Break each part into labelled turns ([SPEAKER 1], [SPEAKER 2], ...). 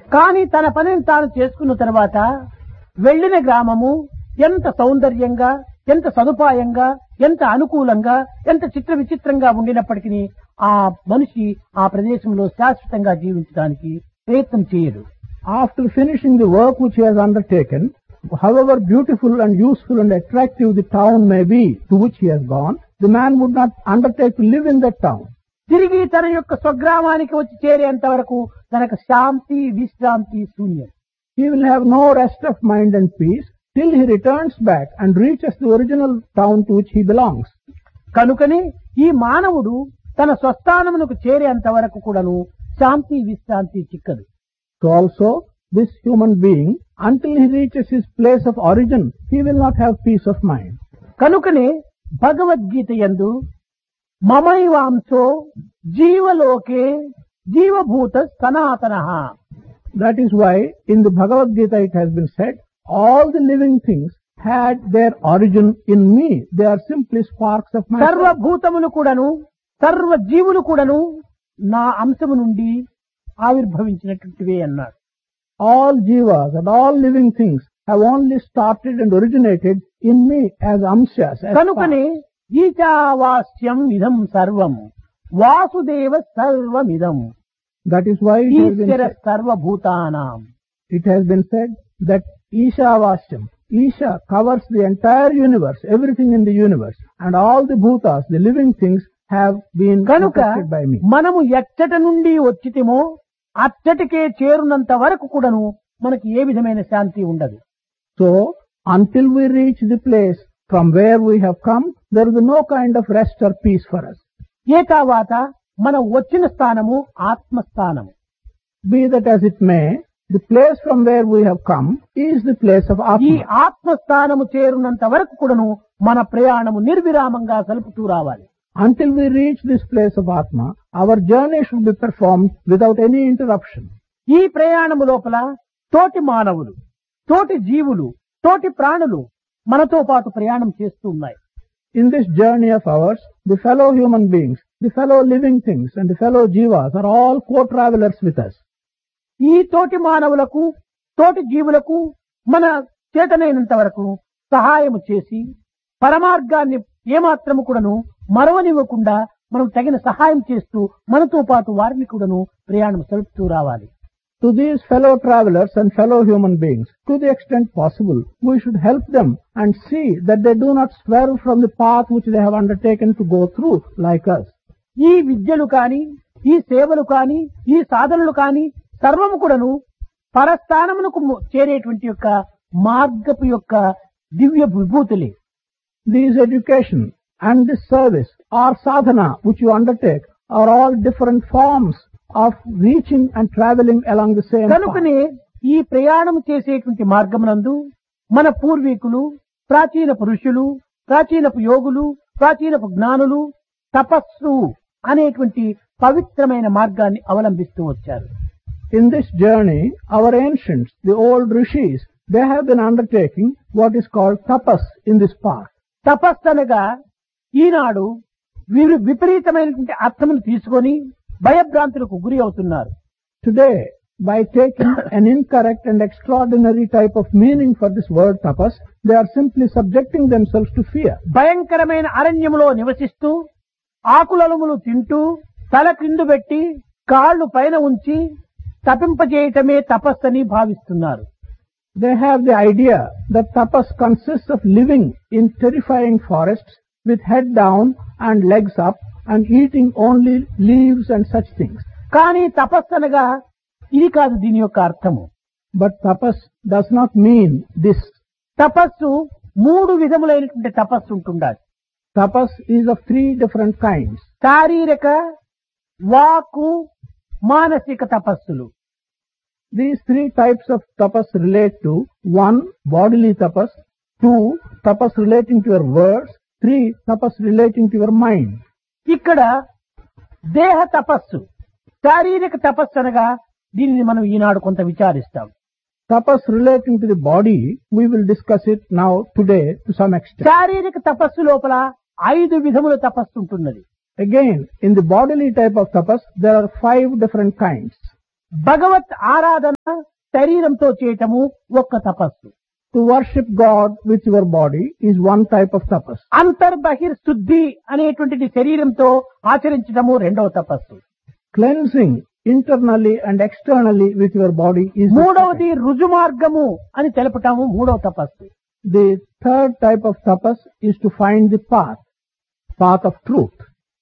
[SPEAKER 1] కానీ తన పనిని తాను చేసుకున్న తర్వాత వెళ్ళిన గ్రామము ఎంత సౌందర్యంగా, ఎంత సదుపాయంగా, ఎంత అనుకూలంగా, ఎంత చిత్ర విచిత్రంగా ఉండినప్పటికీ ఆ మనిషి ఆ ప్రదేశంలో శాశ్వతంగా జీవించడానికి ప్రయత్నం చేయడు.
[SPEAKER 2] After finishing the work which he has undertaken, however beautiful and useful and attractive the town may be to which he has gone, the man would not undertake to live in that town.
[SPEAKER 1] తిరిగి తన యొక్క స్వగ్రామానికి వచ్చి చేరేంత వరకు తనకు శాంతి, విశ్రాంతి శూన్యం.
[SPEAKER 2] He will have no rest of mind and peace till he returns back and reaches the original town to which he belongs.
[SPEAKER 1] కనుకనే ఈ మానవుడు తన స్వస్థానమునకు చేరేంత వరకు కూడాను శాంతి, విశ్రాంతి చిక్కదు.
[SPEAKER 2] So also, this human being, until he reaches his place of origin, he will not have peace of mind.
[SPEAKER 1] కనుకనే భగవద్గీత యందు మమైవాంశో జీవలోకే జీవభూత సనాతనః.
[SPEAKER 2] That is why in the Bhagavad Gita it has been said, all the living things had their origin in me. They are simply sparks of my soul.
[SPEAKER 1] సర్వభూతములు కూడాను, సర్వ జీవులు కూడాను నా అంశము నుండి ఆవిర్భవించినటువంటివే అన్నాడు.
[SPEAKER 2] All jivas and all living things have only started and originated in me as amshas. As
[SPEAKER 1] కనుకనే ఈశావాస్యం ఇదం సర్వం వాసుదేవ సర్వమిదం
[SPEAKER 2] that is why
[SPEAKER 1] ఈశ్వర సర్వభూతానాం.
[SPEAKER 2] it has been said that Ishavashyam, Isha covers the entire universe, everything in the universe, and all the bhutas, the living things, have been
[SPEAKER 1] కనుక
[SPEAKER 2] protected by me.
[SPEAKER 1] మనము ఎచ్చట నుండి వచ్చితేమో అచ్చటికే చేరునంత వరకు కూడాను మనకి ఏ విధమైన శాంతి ఉండదు.
[SPEAKER 2] So, until we reach the place from where we have come, there is no kind of rest or peace for us.
[SPEAKER 1] ఏ తర్వాత మనం వచ్చిన స్థానము ఆత్మస్థానము.
[SPEAKER 2] Be that as it may, the place from where we have come is the place of
[SPEAKER 1] ఈ
[SPEAKER 2] Atma.
[SPEAKER 1] ఆత్మస్థానము చేరునంత వరకు కూడాను మన ప్రయాణము నిర్విరామంగా సలుపుతూ రావాలి.
[SPEAKER 2] Until we reach this place of Atma, our journey should be performed without any interruption.
[SPEAKER 1] ఈ ప్రయాణము లోపల తోటి మానవులు, తోటి జీవులు, తోటి ప్రాణులు మనతో పాటు ప్రయాణం చేస్తూ ఉన్నాయి.
[SPEAKER 2] In this journey of ours, the fellow human beings, the fellow living things and the fellow jivas are all co-travelers with us.
[SPEAKER 1] ఈ తోటి మానవులకు, తోటి జీవులకు మన చేతనైనంత వరకు సహాయము చేసి పరమార్గాన్ని ఏమాత్రము కూడాను మరవనివ్వకుండా మనం తగిన సహాయం చేస్తూ మనతో పాటు వారిని కూడాను ప్రయాణం సలుపుతూ రావాలి.
[SPEAKER 2] To these fellow travelers and fellow human beings, to the extent possible, we should help them and see that they do not swerve from the path which they have undertaken to go through like us.
[SPEAKER 1] ఈ విద్యలు కాని, ఈ సేవలు కాని, ఈ సాధనలు కాని సర్వము కూడాను పరస్థానమునకు చేరేటువంటి యొక్క మార్గపు యొక్క దివ్య విభూతులే.
[SPEAKER 2] These education and this service or sadhana which you undertake are all different forms of reaching and traveling along the same path.
[SPEAKER 1] కనుకనే ఈ ప్రయాణం చేసేటువంటి మార్గమునందు మన పూర్వీకులు, ప్రాచీన పురుషులు, ప్రాచీనపు యోగులు, ప్రాచీనపు జ్ఞానులు తపస్సు అనేటువంటి పవిత్రమైన మార్గాన్ని అవలంబిస్తూ వచ్చారు.
[SPEAKER 2] In this journey, our ancients, the old rishis, they have been undertaking what is called tapas in this path.
[SPEAKER 1] తపస్సు అనగా ఈనాడు విపరీతమైనటువంటి అర్థమును తీసుకొని భయభ్రాంతులకు గురి అవుతున్నారు.
[SPEAKER 2] Today, by taking an incorrect and extraordinary type of meaning for this word tapas, they are simply subjecting themselves to fear.
[SPEAKER 1] భయంకరమైన అరణ్యములో నివసిస్తూ ఆకులములు తింటూ తల క్రిందు పెట్టి కాళ్ళు పైన ఉంచి తపింపజేయటమే తపస్సని భావిస్తున్నారు.
[SPEAKER 2] They have the idea that tapas consists of living in terrifying forests with head down and legs up and eating only leaves and such things.
[SPEAKER 1] కానీ తపస్సు అనగా ఇది కాదు దీని యొక్క అర్థము.
[SPEAKER 2] But tapas does not mean this.
[SPEAKER 1] తపస్సు మూడు విధములైనటువంటి తపస్సు ఉంటుండాలి.
[SPEAKER 2] Tapas is of three different kinds.
[SPEAKER 1] శారీరక, వాక్కు, మానసిక తపస్సులు.
[SPEAKER 2] These three types of tapas relate to 1. Bodily tapas, 2. Tapas relating to your words, 3. Tapas relating to your mind.
[SPEAKER 1] ఇక్కడ దేహ తపస్సు, శారీరక తపస్సు అనగా దీనిని మనం ఈనాడు కొంత విచారిస్తాం.
[SPEAKER 2] Tapas relating to the body, we will discuss it now today to some extent.
[SPEAKER 1] శారీరక తపస్సు లోపల 5 విధముల తపస్సు ఉంటున్నది.
[SPEAKER 2] Again, in the bodily type of tapas, there are 5 different kinds.
[SPEAKER 1] భగవత్ ఆరాధన శరీరంతో చేయటము ఒక్క తపస్సు.
[SPEAKER 2] To worship God with your body is one type of tapas.
[SPEAKER 1] అంతర్బహిర్ శుద్ధి అనేటువంటిది శరీరంతో ఆచరించటము రెండవ తపస్సు.
[SPEAKER 2] Cleansing internally and externally with your body is the
[SPEAKER 1] మూడవది రుజు మార్గము అని తెలపటము మూడవ తపస్సు.
[SPEAKER 2] The third type of tapas is to find the path of truth.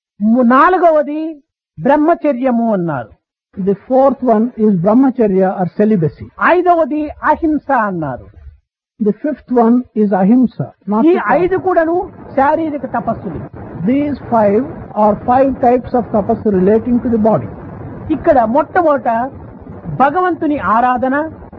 [SPEAKER 1] నాలుగవది బ్రహ్మచర్యము అన్నారు.
[SPEAKER 2] The fourth one is brahmacharya or celibacy.
[SPEAKER 1] ఐదవది అహింస అన్నారు.
[SPEAKER 2] The fifth one is ahimsa. Not
[SPEAKER 1] ఈ
[SPEAKER 2] to kill.
[SPEAKER 1] ఐదు కూడాను శారీరక తపస్సులు.
[SPEAKER 2] These five are five types of tapas relating to the body.
[SPEAKER 1] ఇక్కడ మొట్టమొదట భగవంతుని ఆరాధన,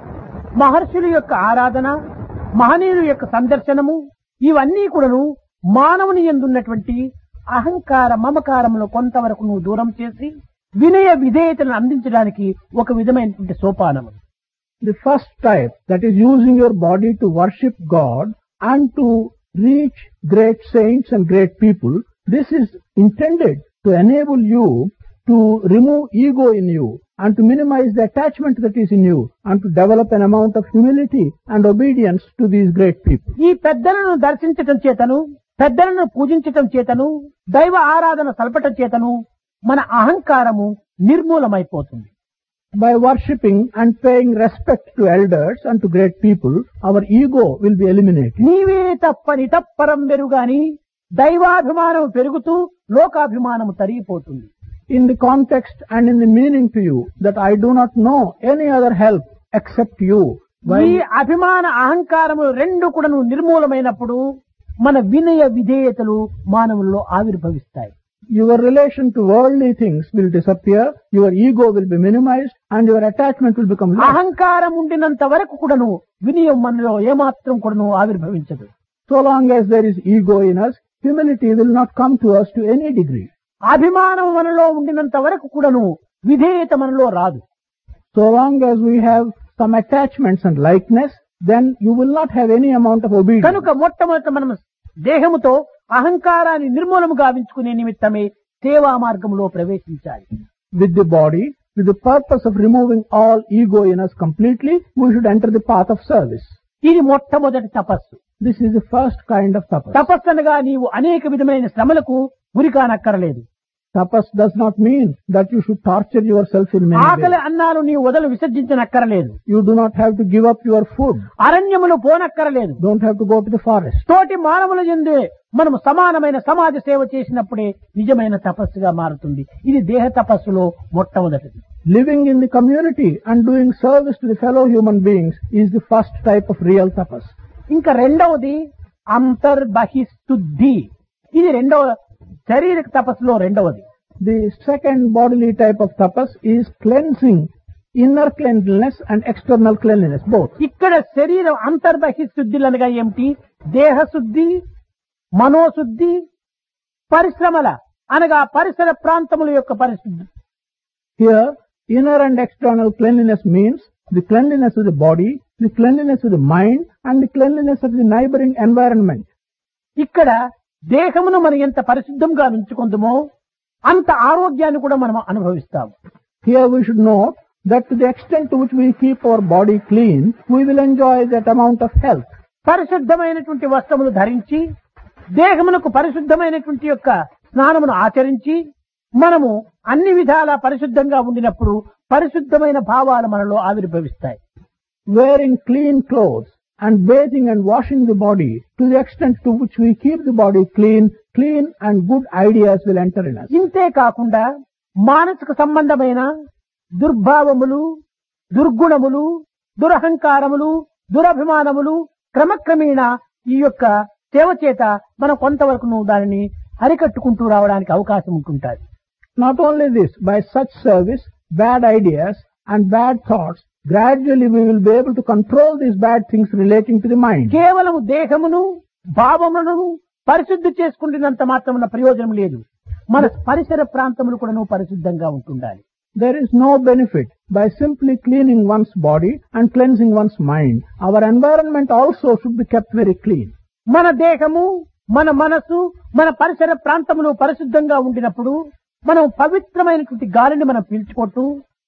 [SPEAKER 1] మహర్షుల యొక్క ఆరాధన, మహనీయుల యొక్క సందర్శనము, ఇవన్నీ కూడాను మానవుని యందున్నటువంటి అహంకార మమకారమును కొంతవరకు నువ్వు దూరం చేసి వినయ విధేయతలను అందించడానికి ఒక విధమైనటువంటి సోపానము.
[SPEAKER 2] The first type, that is using your body to worship God and to reach great saints and great people, this is intended to enable you to remove ego in you and to minimize the attachment that is in you and to develop an amount of humility and obedience to these great people.
[SPEAKER 1] ఈ పెద్దలను దర్శించటం చేతను, పెద్దలను పూజించటం చేతను, దైవ ఆరాధన సల్పటం చేతను మన అహంకారము నిర్మూలమైపోతుంది.
[SPEAKER 2] By worshipping and paying respect to elders and to great people, our ego will be eliminated.
[SPEAKER 1] నీవే తప్పని తప్పరం వెరుగాని దైవాభిమానం పెరుగుతూ లోకాభిమానము తరిగిపోతుంది.
[SPEAKER 2] In the context and in the meaning to you that I do not know any other help except you.
[SPEAKER 1] ఈ అభిమాన అహంకారము రెండు కూడాను నిర్మూలమైనప్పుడు మన వినయ విధేయతలు మానవుల్లో ఆవిర్భవిస్తాయి.
[SPEAKER 2] Your relation to worldly things will disappear, your ego will be minimized, and your attachment will become less.
[SPEAKER 1] అహంకారం ఉండినంత వరకు కూడాను వినయం మనలో ఏమాత్రం కూడాను ఆవిర్భవించదు.
[SPEAKER 2] So long as there is ego in us, humility will not come to us to any degree.
[SPEAKER 1] అభిమానం మనలో ఉండినంత వరకు కూడాను విధేయత మనలో రాదు.
[SPEAKER 2] So long as we have some attachments and likeness, then you will not have any amount of obedience.
[SPEAKER 1] కనుక మొట్టమొదట మనం దేహముతో అహంకారాన్ని నిర్మూలము గావించుకునే నిమిత్తమే సేవా మార్గంలో ప్రవేశించాలి.
[SPEAKER 2] With the body, with the purpose of removing all ego in us completely, we should enter the path of service.
[SPEAKER 1] ఇది మొట్టమొదటి తపస్సు.
[SPEAKER 2] This is the first kind of tapas.
[SPEAKER 1] తపస్సు అనగా నీవు అనేక విధమైన శ్రమలకు గురికానక్కరలేదు.
[SPEAKER 2] Tapas does not mean that you should torture yourself in many
[SPEAKER 1] ఆకలి
[SPEAKER 2] ways.
[SPEAKER 1] అన్నాలు నీవు వదలు విసర్జించనక్కరలేదు.
[SPEAKER 2] You do not have to give up your food.
[SPEAKER 1] అరణ్యములు పోనక్కరలేదు.
[SPEAKER 2] Don't have to go to the forest.
[SPEAKER 1] తోటి మానవుల యందే మనము సమానమైన సమాజ సేవ చేసినప్పుడే నిజమైన తపస్సుగా మారుతుంది. ఇది దేహ తపస్సులో మొట్టమొదటిది.
[SPEAKER 2] Living in the community and doing service to the fellow human beings is the first type of real tapas.
[SPEAKER 1] ఇంకా రెండవది అంతర్బహిశుద్ధి. ఇది రెండవ శారీరక తపస్సులో రెండవది.
[SPEAKER 2] The second bodily type of tapas is cleansing, inner cleanliness and external cleanliness, both.
[SPEAKER 1] ఇక్కడ శరీరం అంతర్బహిశుద్ధులు అనగా ఏమిటి? దేహశుద్ధి, మనోశుద్ధి, పరిశ్రమల అనగా పరిసర ప్రాంతముల యొక్క పరిశుద్ధి.
[SPEAKER 2] Here, inner and external cleanliness means the cleanliness of the body, the cleanliness of the mind and the cleanliness of the neighboring environment.
[SPEAKER 1] ఇక్కడ దేహమును మనం ఎంత పరిశుద్ధంగా ఉంచుకుందామో అంత ఆరోగ్యాన్ని కూడా మనం అనుభవిస్తాము.
[SPEAKER 2] Here we should note that to the extent to which we keep our body clean, we will enjoy that amount of health.
[SPEAKER 1] పరిశుద్ధమైనటువంటి వస్త్రములు ధరించి దేహమునకు పరిశుద్ధమైనటువంటి యొక్క స్నానమును ఆచరించి మనము అన్ని విధాలా పరిశుద్ధంగా ఉండినప్పుడు పరిశుద్ధమైన భావాలు మనలో ఆవిర్భవిస్తాయి.
[SPEAKER 2] Wearing clean clothes and bathing and washing the body, to the extent to which we keep the body clean and good ideas will enter in us.
[SPEAKER 1] ఇంతే కాకుండా మానసిక సంబంధమైన దుర్భావములు, దుర్గుణములు, దురహంకారములు, దురభిమానములు క్రమక్రమేణా ఈ యొక్క సేవ చేత మనం కొంతవరకు దానిని అరికట్టుకుంటూ రావడానికి అవకాశం ఉంటుంటుంది.
[SPEAKER 2] Not only this, by such service, bad ideas and bad thoughts, gradually we will be able to control these bad things relating to the mind.
[SPEAKER 1] కేవలం దేహమును భావములను పరిశుద్ధి చేసుకుంటున్నంత మాత్రమున ప్రయోజనం లేదు. మన పరిసర ప్రాంతములు కూడా పరిశుద్ధంగా ఉంటుండాలి.
[SPEAKER 2] There is no benefit by simply cleaning one's body and cleansing one's mind. Our environment also should be kept very clean.
[SPEAKER 1] మన దేహము, మన మనసు, మన పరిసర ప్రాంతములు పరిశుద్ధంగా ఉండినప్పుడు మనం పవిత్రమైనటువంటి గాలిని మనం పీల్చుకుంటూ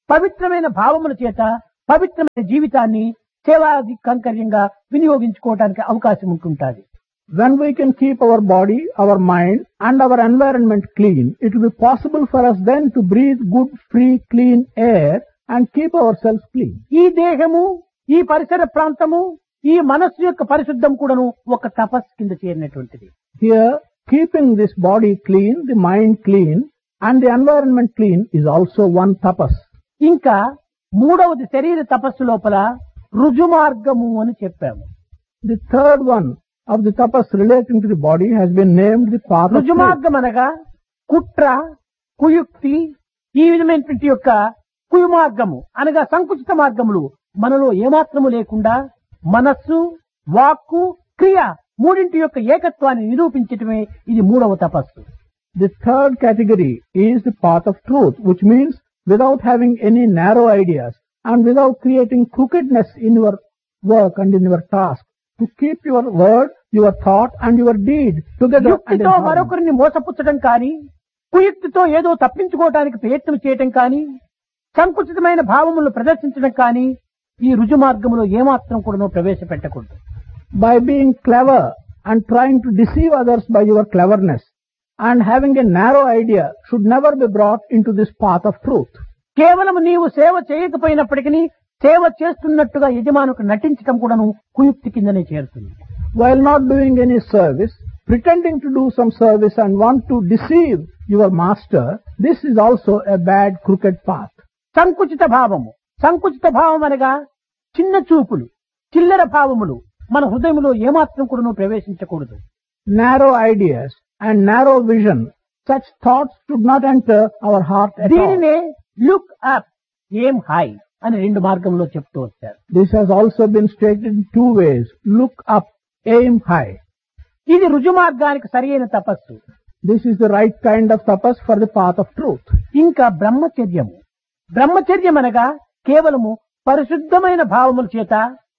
[SPEAKER 1] పవిత్రమైన భావముల చేత పవిత్రమైన జీవితాన్ని సేవాది కంకర్యంగా వినియోగించుకోవడానికి అవకాశం ఉంటుంటుంది.
[SPEAKER 2] When we can keep our body, our mind and our environment clean, it will be possible for us then to breathe good, free, clean air and keep ourselves clean.
[SPEAKER 1] ఈ దేహము, ఈ పరిసర ప్రాంతము, ఈ మనస్సు యొక్క పరిశుద్ధం కూడాను ఒక తపస్సు కింద చేరినటువంటిది.
[SPEAKER 2] Here, keeping this body clean, the mind clean and the environment clean is also one tapas.
[SPEAKER 1] ఇంకా మూడవది శరీర తపస్సు లోపల రుజుమార్గము అని చెప్పాము.
[SPEAKER 2] The third one of the tapas relating to the body has been named the path of truth.
[SPEAKER 1] రుజుమార్గం అనగా కుట్ర, కుయుక్తి, ఈ విధమైనటువంటి యొక్క కుయుమార్గము అనగా సంకుచిత మార్గములు మనలో ఏమాత్రము లేకుండా మనస్సు, వాక్కు, క్రియ మూడింటి యొక్క ఏకత్వాన్ని నిరూపించటమే ఇది మూడవ తపస్సు.
[SPEAKER 2] The third category is the path of truth, which means without having any narrow ideas and without creating crookedness in your work and in your task, to keep your word, your thought and your deed together.
[SPEAKER 1] యుక్తితో మరొకరిని మోసపుచ్చడం కానీ, కుయుక్తితో ఏదో తప్పించుకోవడానికి ప్రయత్నం చేయటం కానీ, సంకుచితమైన భావములను ప్రదర్శించడం కానీ ఈ రుజు మార్గములో ఏమాత్రం కూడా ప్రవేశపెట్టకూడదు.
[SPEAKER 2] By being clever and trying to deceive others by your cleverness and having a narrow idea should never be brought into this path of truth.
[SPEAKER 1] కేవలం నీవు సేవ చేయకపోయినప్పటికీ సేవ చేస్తున్నట్టుగా యజమానుకు నటించడం కూడాను కుయుక్తి కిందనే చేరుతుంది.
[SPEAKER 2] While not doing any service, pretending to do some service and want to deceive your master, this is also a bad crooked path.
[SPEAKER 1] సంకుచిత భావము, సంకుచిత భావం అనగా చిన్న చూపులు, చిల్లర భావములు మన హృదయంలో ఏమాత్రం కూడా ప్రవేశించకూడదు.
[SPEAKER 2] Narrow ideas and narrow vision, such thoughts should not enter our heart at all.
[SPEAKER 1] దీనినే లుక్ అప్, ఎయిమ్ హై అని రెండు మార్గంలో చెప్తూ వచ్చారు.
[SPEAKER 2] This has also been stated in two ways. Look up, aim high.
[SPEAKER 1] ఇది రుజు మార్గానికి సరియైన తపస్సు.
[SPEAKER 2] This is the right kind of tapas for the path of truth.
[SPEAKER 1] ఇంకా బ్రహ్మచర్యము, బ్రహ్మచర్యం అనగా కేవలము పరిశుద్ధమైన భావముల చేత,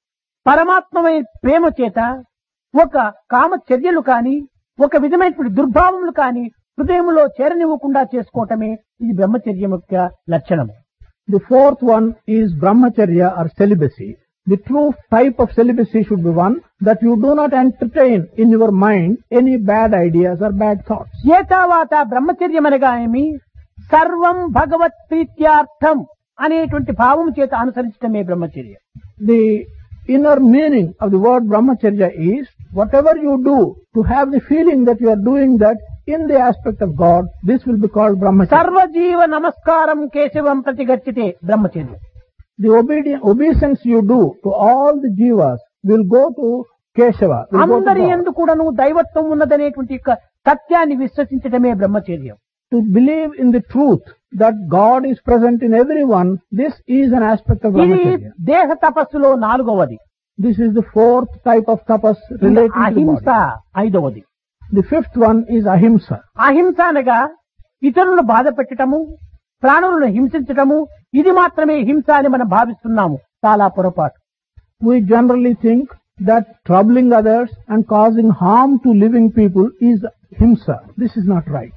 [SPEAKER 1] పరమాత్మమైన ప్రేమ చేత ఒక కామచర్యలు కాని, ఒక విధమైనటువంటి దుర్భావములు కాని హృదయంలో చేరనివ్వకుండా చేసుకోవటమే ఇది బ్రహ్మచర్యం యొక్క లక్షణము.
[SPEAKER 2] The fourth one is brahmacharya or celibacy. The true type of celibacy should be one that you do not entertain in your mind any bad ideas or bad thoughts.
[SPEAKER 1] ఏతావాత బ్రహ్మచర్యం అనగా ఏమి? సర్వం భగవత్ ప్రీత్యార్థం అనేటువంటి భావం చేత అనుసరించడమే బ్రహ్మచర్య.
[SPEAKER 2] The inner meaning of the word brahmacharya is whatever you do to have the feeling that you are doing that in the aspect of God, this will be called brahmacharya.
[SPEAKER 1] సర్వజీవ నమస్కారం కేశవం ప్రతిగచ్చితే బ్రహ్మచర్య.
[SPEAKER 2] The obeisance you do to all the jivas will go to Keshava.
[SPEAKER 1] అందరి యందు కూడాను దైవత్వం ఉన్నదనేటువంటి యొక్క సత్యాన్ని విశ్వసించడమే బ్రహ్మచర్యం.
[SPEAKER 2] To believe in the truth that God is present in everyone, this is an aspect of
[SPEAKER 1] ఇది
[SPEAKER 2] brahmacharya.
[SPEAKER 1] దేహ తపస్సులో నాలుగవది.
[SPEAKER 2] This is the fourth type of tapas relating to the
[SPEAKER 1] అహింస
[SPEAKER 2] body.
[SPEAKER 1] ఐదవది.
[SPEAKER 2] The fifth one is ahimsa.
[SPEAKER 1] అహింస అనగా ఇతరులను బాధ పెట్టడము, ప్రాణులను హింసించటము, ఇది మాత్రమే హింస అని మనం భావిస్తున్నాము. చాలా పొరపాటు.
[SPEAKER 2] We generally think that troubling others and causing harm to living people is himsa. This is not right.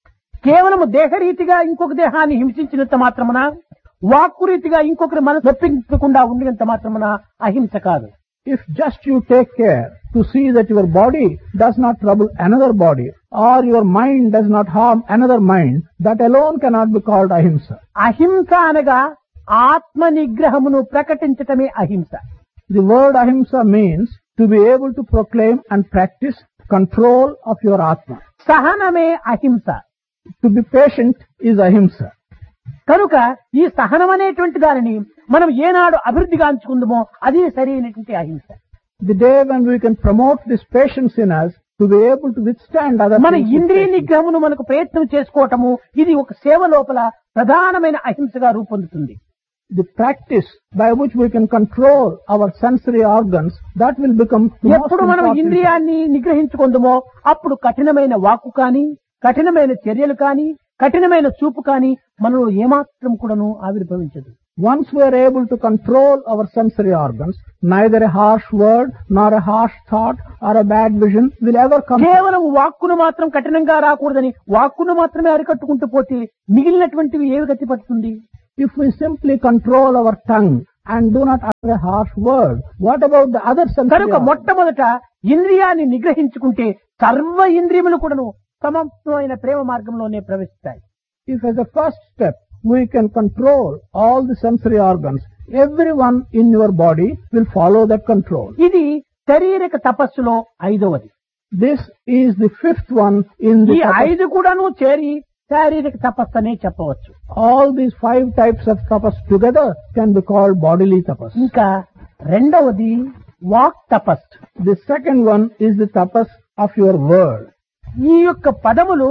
[SPEAKER 1] కేవలము దేహరీతిగా ఇంకొక దేహాన్ని హింసించినంత మాత్రమున, వాక్కు రీతిగా ఇంకొకరి మనసు నొప్పించకుండా ఉండినంత మాత్రమున అహింస కాదు.
[SPEAKER 2] If just you take care to see that your body does not trouble another body or your mind does not harm another mind, that alone cannot be called ahimsa.
[SPEAKER 1] అహింస అనగా ఆత్మ నిగ్రహమును ప్రకటించటమే అహింస.
[SPEAKER 2] The word ahimsa means to be able to proclaim and practice control of your atma.
[SPEAKER 1] సహనమే అహింస.
[SPEAKER 2] To be patient is ahimsa.
[SPEAKER 1] కనుక ఈ సహనం అనేటువంటి దానిని మనం ఏనాడు అభివృద్ధిగాంచుకుందామో అది సరైనటువంటి అహింస.
[SPEAKER 2] The day when we can promote this patience in us to be able to withstand other
[SPEAKER 1] మన
[SPEAKER 2] things with
[SPEAKER 1] ఇంద్రియ
[SPEAKER 2] patience.
[SPEAKER 1] నిగ్రహమును మనకు ప్రయత్నం చేసుకోవటము ఇది ఒక సేవ లోపల ప్రధానమైన అహింసగా రూపొందుతుంది.
[SPEAKER 2] The practice by which we can control our sensory organs, that will become the most
[SPEAKER 1] ఎప్పుడు మనం
[SPEAKER 2] important.
[SPEAKER 1] ఇంద్రియాన్ని నిగ్రహించుకుందామో అప్పుడు కఠినమైన వాక్కు కానీ, కఠినమైన చర్యలు కానీ, కఠినమైన చూపు కానీ మనలో ఏమాత్రం కూడాను ఆవిర్భవించదు.
[SPEAKER 2] Once we are able to control our sensory organs, neither a harsh word nor a harsh thought or a bad vision will ever come.
[SPEAKER 1] కేవలం వాక్కును మాత్రం కఠినంగా రాకూడదని వాక్కును మాత్రమే అరికట్టుకుంటూ పోతే మిగిలినటువంటివి ఏవి గతి పడుతుంది?
[SPEAKER 2] If we simply control our tongue and do not utter a harsh word, what about the other sensory
[SPEAKER 1] కనుక
[SPEAKER 2] organs?
[SPEAKER 1] మొట్టమొదట ఇంద్రియాన్ని నిగ్రహించుకుంటే సర్వ ఇంద్రియములు కూడాను సమమైన ప్రేమ మార్గంలోనే ప్రవేశిస్తాయి.
[SPEAKER 2] If as a first step we can control all the sensory organs, everyone in your body will follow that control.
[SPEAKER 1] ఇది శారీరక తపస్సులో ఐదవది.
[SPEAKER 2] This is the fifth one in
[SPEAKER 1] ఈ
[SPEAKER 2] the tapas.
[SPEAKER 1] ఐదు కూడాను చేరి శారీరక తపస్సు అనే చెప్పవచ్చు.
[SPEAKER 2] All these 5 types of tapas together can be called bodily tapas.
[SPEAKER 1] ఇంకా రెండవది వాక్ తపస్సు.
[SPEAKER 2] The second one is the tapas of your word.
[SPEAKER 1] ఈ యొక్క పదములు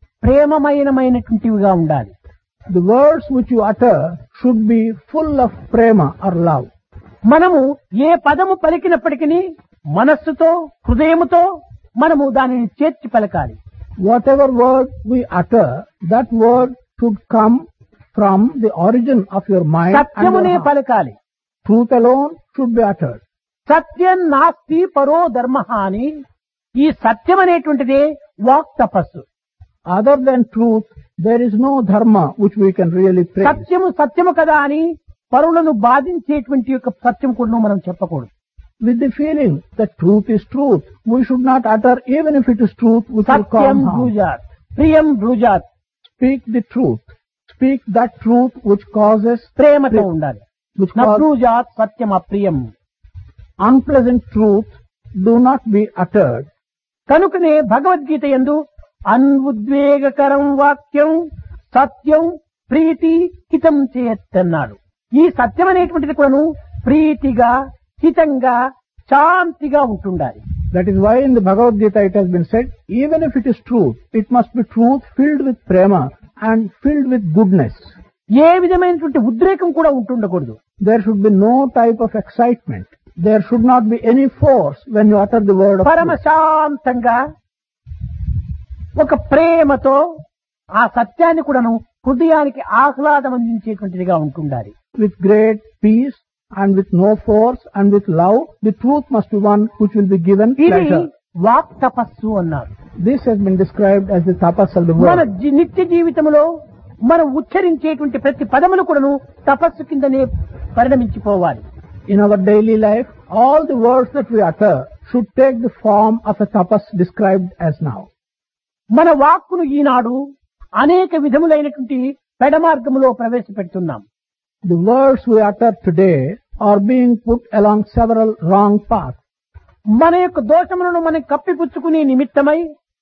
[SPEAKER 1] ప్రేమమయమైనటువంటివిగా ఉండాలి.
[SPEAKER 2] The words which you utter should be full of prema or love.
[SPEAKER 1] మనము ఏ పదము పలికినప్పటికీ మనస్సుతో హృదయముతో మనము దానిని చేర్చి పలకాలి.
[SPEAKER 2] Whatever word we utter, that word should come from the origin of your mind and
[SPEAKER 1] సత్యమునే
[SPEAKER 2] your heart.
[SPEAKER 1] పలకాలి.
[SPEAKER 2] Truth alone should be uttered.
[SPEAKER 1] సత్యం నాస్తి పరో ధర్మ అని ఈ సత్యం అనేటువంటిదే వాక్ తపస్సు.
[SPEAKER 2] Other than truth, there is no dharma which we can really praise.
[SPEAKER 1] సత్యము సత్యము కదా అని పరులను బాధించేటువంటి యొక్క సత్యం కూడా మనం చెప్పకూడదు.
[SPEAKER 2] With the feeling that truth is truth, we should not utter even if it is truth which will
[SPEAKER 1] Satyam
[SPEAKER 2] cause harm.
[SPEAKER 1] బ్రూజాత్ ప్రియం బ్రూజాత్
[SPEAKER 2] Speak the truth. Speak that truth which causes
[SPEAKER 1] ప్రేమతో ఉండాలి.
[SPEAKER 2] which
[SPEAKER 1] నా
[SPEAKER 2] causes
[SPEAKER 1] బ్రూజాత్ Satyam అప్రియం.
[SPEAKER 2] unpleasant truth do not be uttered.
[SPEAKER 1] కనుకనే భగవద్గీత యందు అన్ఉద్వేగకరం వాక్యం సత్యం ప్రీతి హితం చేయత్తన్నాడు. ఈ సత్యం అనేటువంటిది కూడాను ప్రీతిగా హితంగా శాంతిగా ఉంటుండాలి.
[SPEAKER 2] That is why in the Bhagavad Gita it has been said, even if it is truth, it must be truth filled with prema and filled with goodness.
[SPEAKER 1] ఏ విధమైనటువంటి ఉద్రేకం కూడా ఉంటుండకూడదు.
[SPEAKER 2] There should be no type of excitement. There should not be any force when you utter the word of
[SPEAKER 1] పరమ
[SPEAKER 2] truth.
[SPEAKER 1] శాంతంగా ఒక ప్రేమతో ఆ సత్యాన్ని కూడాను హృదయానికి ఆహ్లాదం అందించేటువంటిదిగా ఉంటుండాలి.
[SPEAKER 2] With great peace and with no force and with love, the truth must be one which will be given
[SPEAKER 1] ఇది
[SPEAKER 2] pleasure.
[SPEAKER 1] వాక్ తపస్సు అన్నారు.
[SPEAKER 2] This has been described as the tapas of the
[SPEAKER 1] మన
[SPEAKER 2] word.
[SPEAKER 1] నిత్య జీవితంలో మనం ఉచ్చరించేటువంటి ప్రతి పదములు కూడాను తపస్సు కిందనే పరిణమించిపోవాలి.
[SPEAKER 2] In our daily life, all the words that we utter should take the form of a tapas described as now.
[SPEAKER 1] మన వాక్కును ఈనాడు అనేక విధములైనటువంటి పెడమార్గములో ప్రవేశపెడుతున్నాం.
[SPEAKER 2] The words we utter today are being put along several wrong paths.
[SPEAKER 1] మన యొక్క దోషములను మనం కప్పిపుచ్చుకునే నిమిత్తమై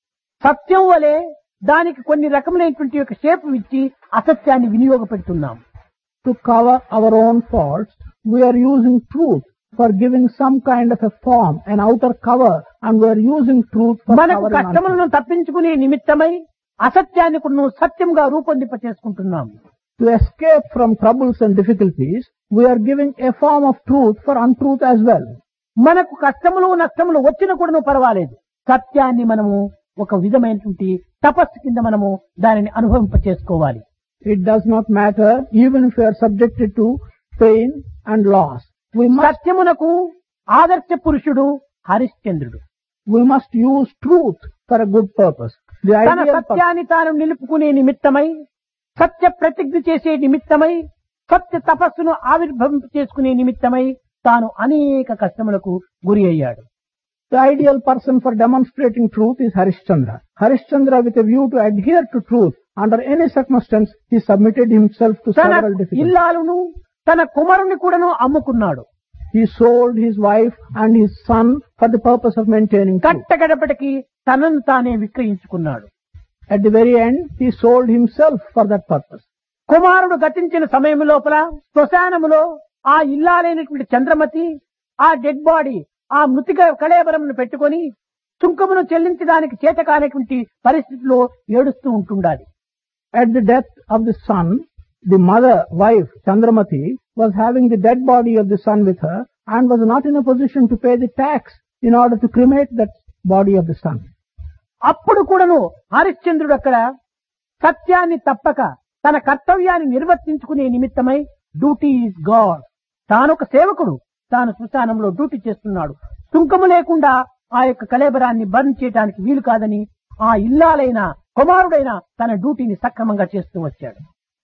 [SPEAKER 1] సత్యం వలె దానికి కొన్ని రకములైనటువంటి యొక్క షేపు ఇచ్చి అసత్యాన్ని వినియోగపెడుతున్నాం.
[SPEAKER 2] To cover our own faults, we are using truth for giving some kind of a form, an outer cover, and we are using truth for
[SPEAKER 1] మనకు
[SPEAKER 2] covering
[SPEAKER 1] కష్టములను
[SPEAKER 2] untruth.
[SPEAKER 1] తప్పించుకునే నిమిత్తమై అసత్యాన్ని కూడా సత్యంగా రూపొందింప చేసుకుంటున్నాం.
[SPEAKER 2] To escape from troubles and difficulties, we are giving a form of truth for untruth as well.
[SPEAKER 1] మనకు కష్టములు నష్టములు వచ్చిన కూడా పర్వాలేదు, సత్యాన్ని మనము ఒక విధమైనటువంటి తపస్సు కింద మనము దానిని అనుభవింప చేసుకోవాలి.
[SPEAKER 2] It does not matter even if we are subjected to pain and loss. We
[SPEAKER 1] సత్యమునకు ఆదర్శ పురుషుడు హరిశ్చంద్రుడు.
[SPEAKER 2] must use truth for a good purpose. The
[SPEAKER 1] తన
[SPEAKER 2] ideal
[SPEAKER 1] సత్యాన్ని తాను నిలుపుకునే నిమిత్తమై, సత్య ప్రతిజ్ఞ చేసే నిమిత్తమై, సత్య తపస్సును ఆవిర్భవింప చేసుకునే నిమిత్తమై తాను అనేక కష్టములకు గురి అయ్యాడు.
[SPEAKER 2] The ideal person for demonstrating truth is Harishchandra. Harishchandra, with a view to adhere to truth under any circumstance, he submitted himself to
[SPEAKER 1] తన
[SPEAKER 2] several difficulties.
[SPEAKER 1] ఇల్లాలును తన కుమారుని కూడాను అమ్ముకున్నాడు.
[SPEAKER 2] He sold his wife and his son for the purpose of maintaining truth.
[SPEAKER 1] కట్టగడపటికి తనను తానే విక్రయించుకున్నాడు.
[SPEAKER 2] At the very end, he sold himself for that purpose.
[SPEAKER 1] కుమారుడు గతించిన సమయం లోపల శ్మశానములో ఆ ఇల్లాలైనటువంటి చంద్రమతి ఆ డెడ్ బాడీ ఆ మృతిక కళేబరమును పెట్టుకొని సుంకమును చెల్లించడానికి చేతకానటువంటి పరిస్థితిలో ఏడుస్తూ ఉంటుండాలి.
[SPEAKER 2] At the death of the son, the mother, wife, Chandramati, was having the dead body of the son with her and was not in a position to pay the tax in order to cremate that body of the son.
[SPEAKER 1] అప్పుడు కూడాను హరిశ్చంద్రుడు అక్కడ సత్యాన్ని తప్పక తన కర్తవ్యాన్ని నిర్వర్తించుకునే నిమిత్తమై duty is God, తానొక సేవకుడు, తాను శ్మశానంలో డ్యూటీ చేస్తున్నాడు, సుంకము లేకుండా ఆ యొక్క కళేబరాన్ని బర్న్ చేయడానికి వీలు కాదని ఆ ఇల్లాలైన కుమారుడైన తన డ్యూటీని సక్రమంగా చేస్తూ వచ్చాడు.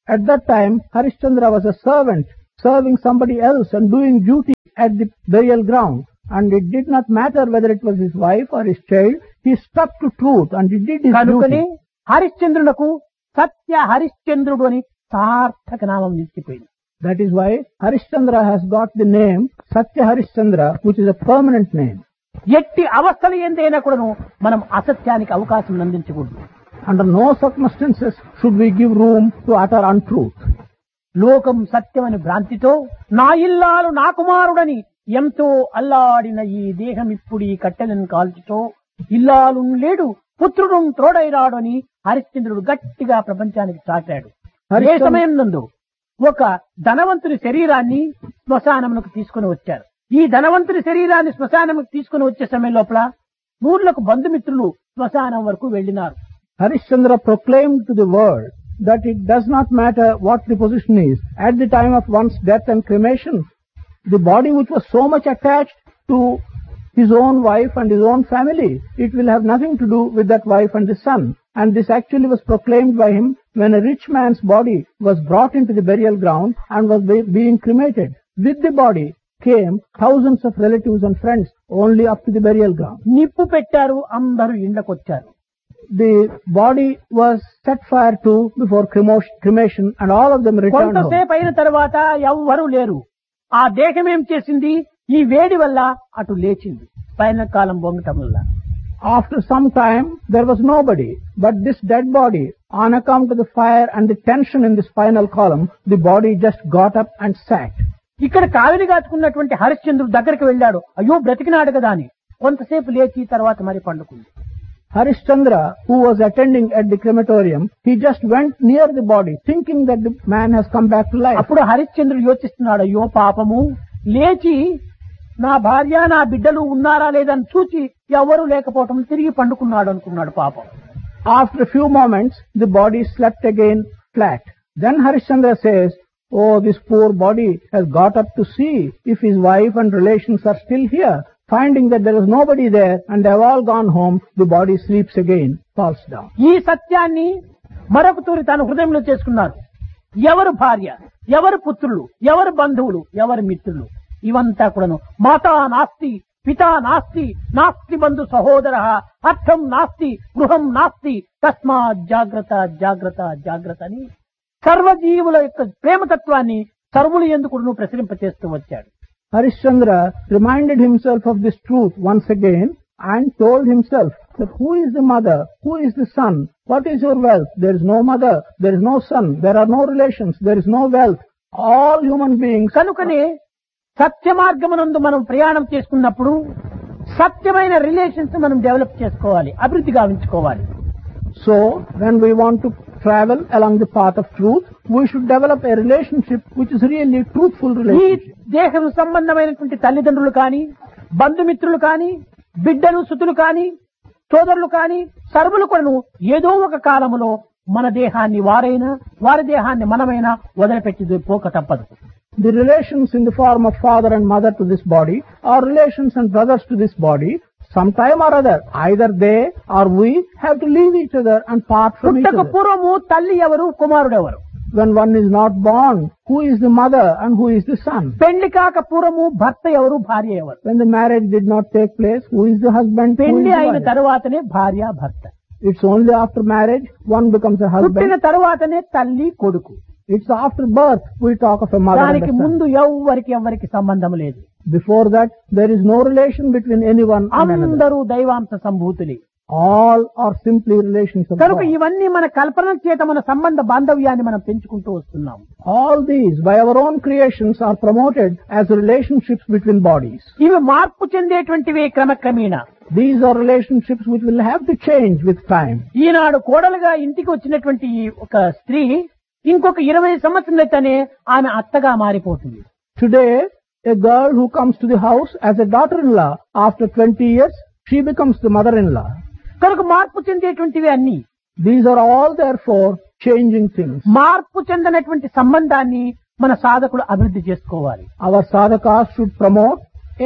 [SPEAKER 2] At that time, Harishchandra was a servant, serving somebody else and doing duty at the burial ground. And it did not matter whether it was his wife or his child, he stuck to truth and he did his
[SPEAKER 1] కనుకనే
[SPEAKER 2] duty.
[SPEAKER 1] హరిశ్చంద్రునకు సత్య హరిశ్చంద్రుడు అని సార్థక నామం నిలిచిపోయింది.
[SPEAKER 2] That is why Harishchandra has got the name Satya Harishchandra, which is a permanent name.
[SPEAKER 1] ఎట్టి అవస్థలు ఏందైనా కూడాను మనం అసత్యానికి అవకాశం అందించకూడదు.
[SPEAKER 2] Under no circumstances should we give room to utter untruth.
[SPEAKER 1] లోకం సత్యమని భ్రాంతితో నా ఇల్లాలు నా కుమారుడని ఎంతో అల్లాడిన ఈ దేహం ఇప్పుడు ఈ కట్టెలను కాల్చుతో ఇల్లాలు లేడు పుత్రుడు తోడైరాడు అని హరిశ్చంద్రుడు గట్టిగా ప్రపంచానికి చాటాడు. అదే సమయం నందు ఒక ధనవంతుని శరీరాన్ని శ్మశానమునకు తీసుకుని వచ్చారు. ఈ ధనవంతుని శరీరాన్ని శ్మశానముకు తీసుకుని వచ్చే సమయం లోపల నూర్లకు బంధుమిత్రులు శ్మశానం వరకు వెళ్లినారు.
[SPEAKER 2] Harishchandra proclaimed to the world that it does not matter what the position is. At the time of one's death and cremation, the body which was so much attached to his own wife and his own family, it will have nothing to do with that wife and the son. And this actually was proclaimed by him when a rich man's body was brought into the burial ground and was being cremated. With the body came thousands of relatives and friends only up to the burial ground.
[SPEAKER 1] నిప్పు పెట్టారు, అందరూ ఇండ్లకొచ్చారు.
[SPEAKER 2] The body was set fire to before cremation and all of them returned home.
[SPEAKER 1] కొంతసేపు అయిన తర్వాత ఎవ్వరూ లేరు. ఆ దేహం ఏం చేసింది? ఈ వేడి వల్ల అటు లేచింది. పైన కాలం బొంగటం వల్ల.
[SPEAKER 2] After some time, there was nobody, but this dead body, on account of the fire and the tension in the spinal column, the body just got up and sat.
[SPEAKER 1] ఇక్కడ కావిలి కాచుకున్నటువంటి హరిశ్చంద్రుడు దగ్గరికి వెళ్ళాడు. అయ్యో బ్రతికినాడు కదా అని కొంతసేపు లేచి తర్వాత మరి పండుకుంది.
[SPEAKER 2] Harishchandra, who was attending at the crematorium, he just went near the body, thinking that the man has come back to life.
[SPEAKER 1] అప్పుడు హరిశ్చంద్రుడు యోచిస్తున్నాడు, అయ్యో పాపము, లేచి నా భార్య నా బిడ్డలు ఉన్నారా లేదని చూచి ఎవరు లేకపోవటం తిరిగి పండుకున్నాడు అనుకున్నాడు పాపం.
[SPEAKER 2] After a few moments, the body slept again flat. Then Harishchandra says, oh, this poor body has got up to see if his wife and relations are still here. Finding that there was nobody there and they have all gone home, the body sleeps again, falls down.
[SPEAKER 1] ఈ సత్యాన్ని మరొక తూరి తన హృదయంలో చేసుకున్నారు. ఎవరు భార్య, ఎవరు పుత్రులు, ఎవరు బంధువులు, ఎవరు మిత్రులు, ఇవంతా కూడాను మాతా నాస్తి, పితా నాస్తి, నాస్తి బంధు సహోదర, అర్థం నాస్తి, గృహం నాస్తి, తస్మాత్ జాగ్రత్త జాగ్రత్త జాగ్రత్త అని సర్వజీవుల యొక్క ప్రేమతత్వాన్ని సర్వులు ఎందుకు ప్రసరింపచేస్తూ వచ్చాడు.
[SPEAKER 2] Harishchandra reminded himself of this truth once again and told himself that who is the mother, who is the son, what is your wealth? There is no mother, there is no son, there are no relations, there is no wealth. All human beings.
[SPEAKER 1] కనుకనే సత్య మార్గమునందు మనం ప్రయాణం చేసుకున్నప్పుడు సత్యమైన relations మనం develop చేసుకోవాలి, అభివృద్ధి గావించుకోవాలి.
[SPEAKER 2] So, when we want to travel along the path of truth, we should develop a relationship which is really truthful
[SPEAKER 1] ఈ
[SPEAKER 2] relationship.
[SPEAKER 1] దేహం సంబంధమైనటువంటి తల్లిదండ్రులు కానీ, బంధుమిత్రులు కానీ, బిడ్డలు సుతులు కానీ, సోదరులు కానీ, సర్వులు కూడాను ఏదో ఒక కాలములో మన దేహాన్ని వారైనా, వారి దేహాన్ని మనమైనా వదిలిపెట్టి పోక తప్పదు.
[SPEAKER 2] The relations in the form of father and mother to this body, or relations and brothers to this body, sometime or other, either they or we have to leave each other and part from each
[SPEAKER 1] పుట్టక
[SPEAKER 2] other.
[SPEAKER 1] పూర్వము తల్లి ఎవరు, కుమారుడు ఎవరు?
[SPEAKER 2] When one is not born, who is the mother and who is the son?
[SPEAKER 1] పెళ్లి కాక పూర్వము భర్త ఎవరు, భార్య ఎవరు?
[SPEAKER 2] When the marriage did not take place, who is the husband? Who is
[SPEAKER 1] పెళ్లి
[SPEAKER 2] the
[SPEAKER 1] అయిన
[SPEAKER 2] wife?
[SPEAKER 1] తర్వాతనే భార్య భర్త.
[SPEAKER 2] It's only after marriage one becomes a
[SPEAKER 1] పుట్టిన
[SPEAKER 2] husband.
[SPEAKER 1] తర్వాతనే తల్లి కొడుకు.
[SPEAKER 2] It's after birth we talk of a mother and
[SPEAKER 1] దానికి
[SPEAKER 2] a son.
[SPEAKER 1] ముందు ఎవరికి సంబంధం లేదు.
[SPEAKER 2] Before that, there is no relation between anyone and another.
[SPEAKER 1] అందరూ దైవాంశ సంభూతులే.
[SPEAKER 2] All are simply relations of
[SPEAKER 1] కనుక
[SPEAKER 2] God.
[SPEAKER 1] ఇవన్నీ మన కల్పన చేత మన సంబంధ బాంధవ్యాన్ని మనం పెంచుకుంటూ వస్తున్నాం.
[SPEAKER 2] All these, by our own creations, are promoted as relationships between bodies.
[SPEAKER 1] ఇవి మార్పు చెందేటువంటివే క్రమక్రమేణా.
[SPEAKER 2] These are relationships which will have to change with time.
[SPEAKER 1] ఈనాడు కోడలుగా ఇంటికి వచ్చినటువంటి ఒక స్త్రీ ఇంకొక 20 సంవత్సరాలైతేనే ఆమె అత్తగా మారిపోతుంది.
[SPEAKER 2] Today, a girl who comes to the house as a daughter-in-law, after 20 years, she becomes the mother-in-law.
[SPEAKER 1] కనుక మార్పు చెందేటువంటివి అన్ని.
[SPEAKER 2] These are all therefore changing things.
[SPEAKER 1] మార్పు చెందినటువంటి సంబంధాన్ని మన సాధకులు అభివృద్ధి చేసుకోవాలి.
[SPEAKER 2] Our sadhakas should promote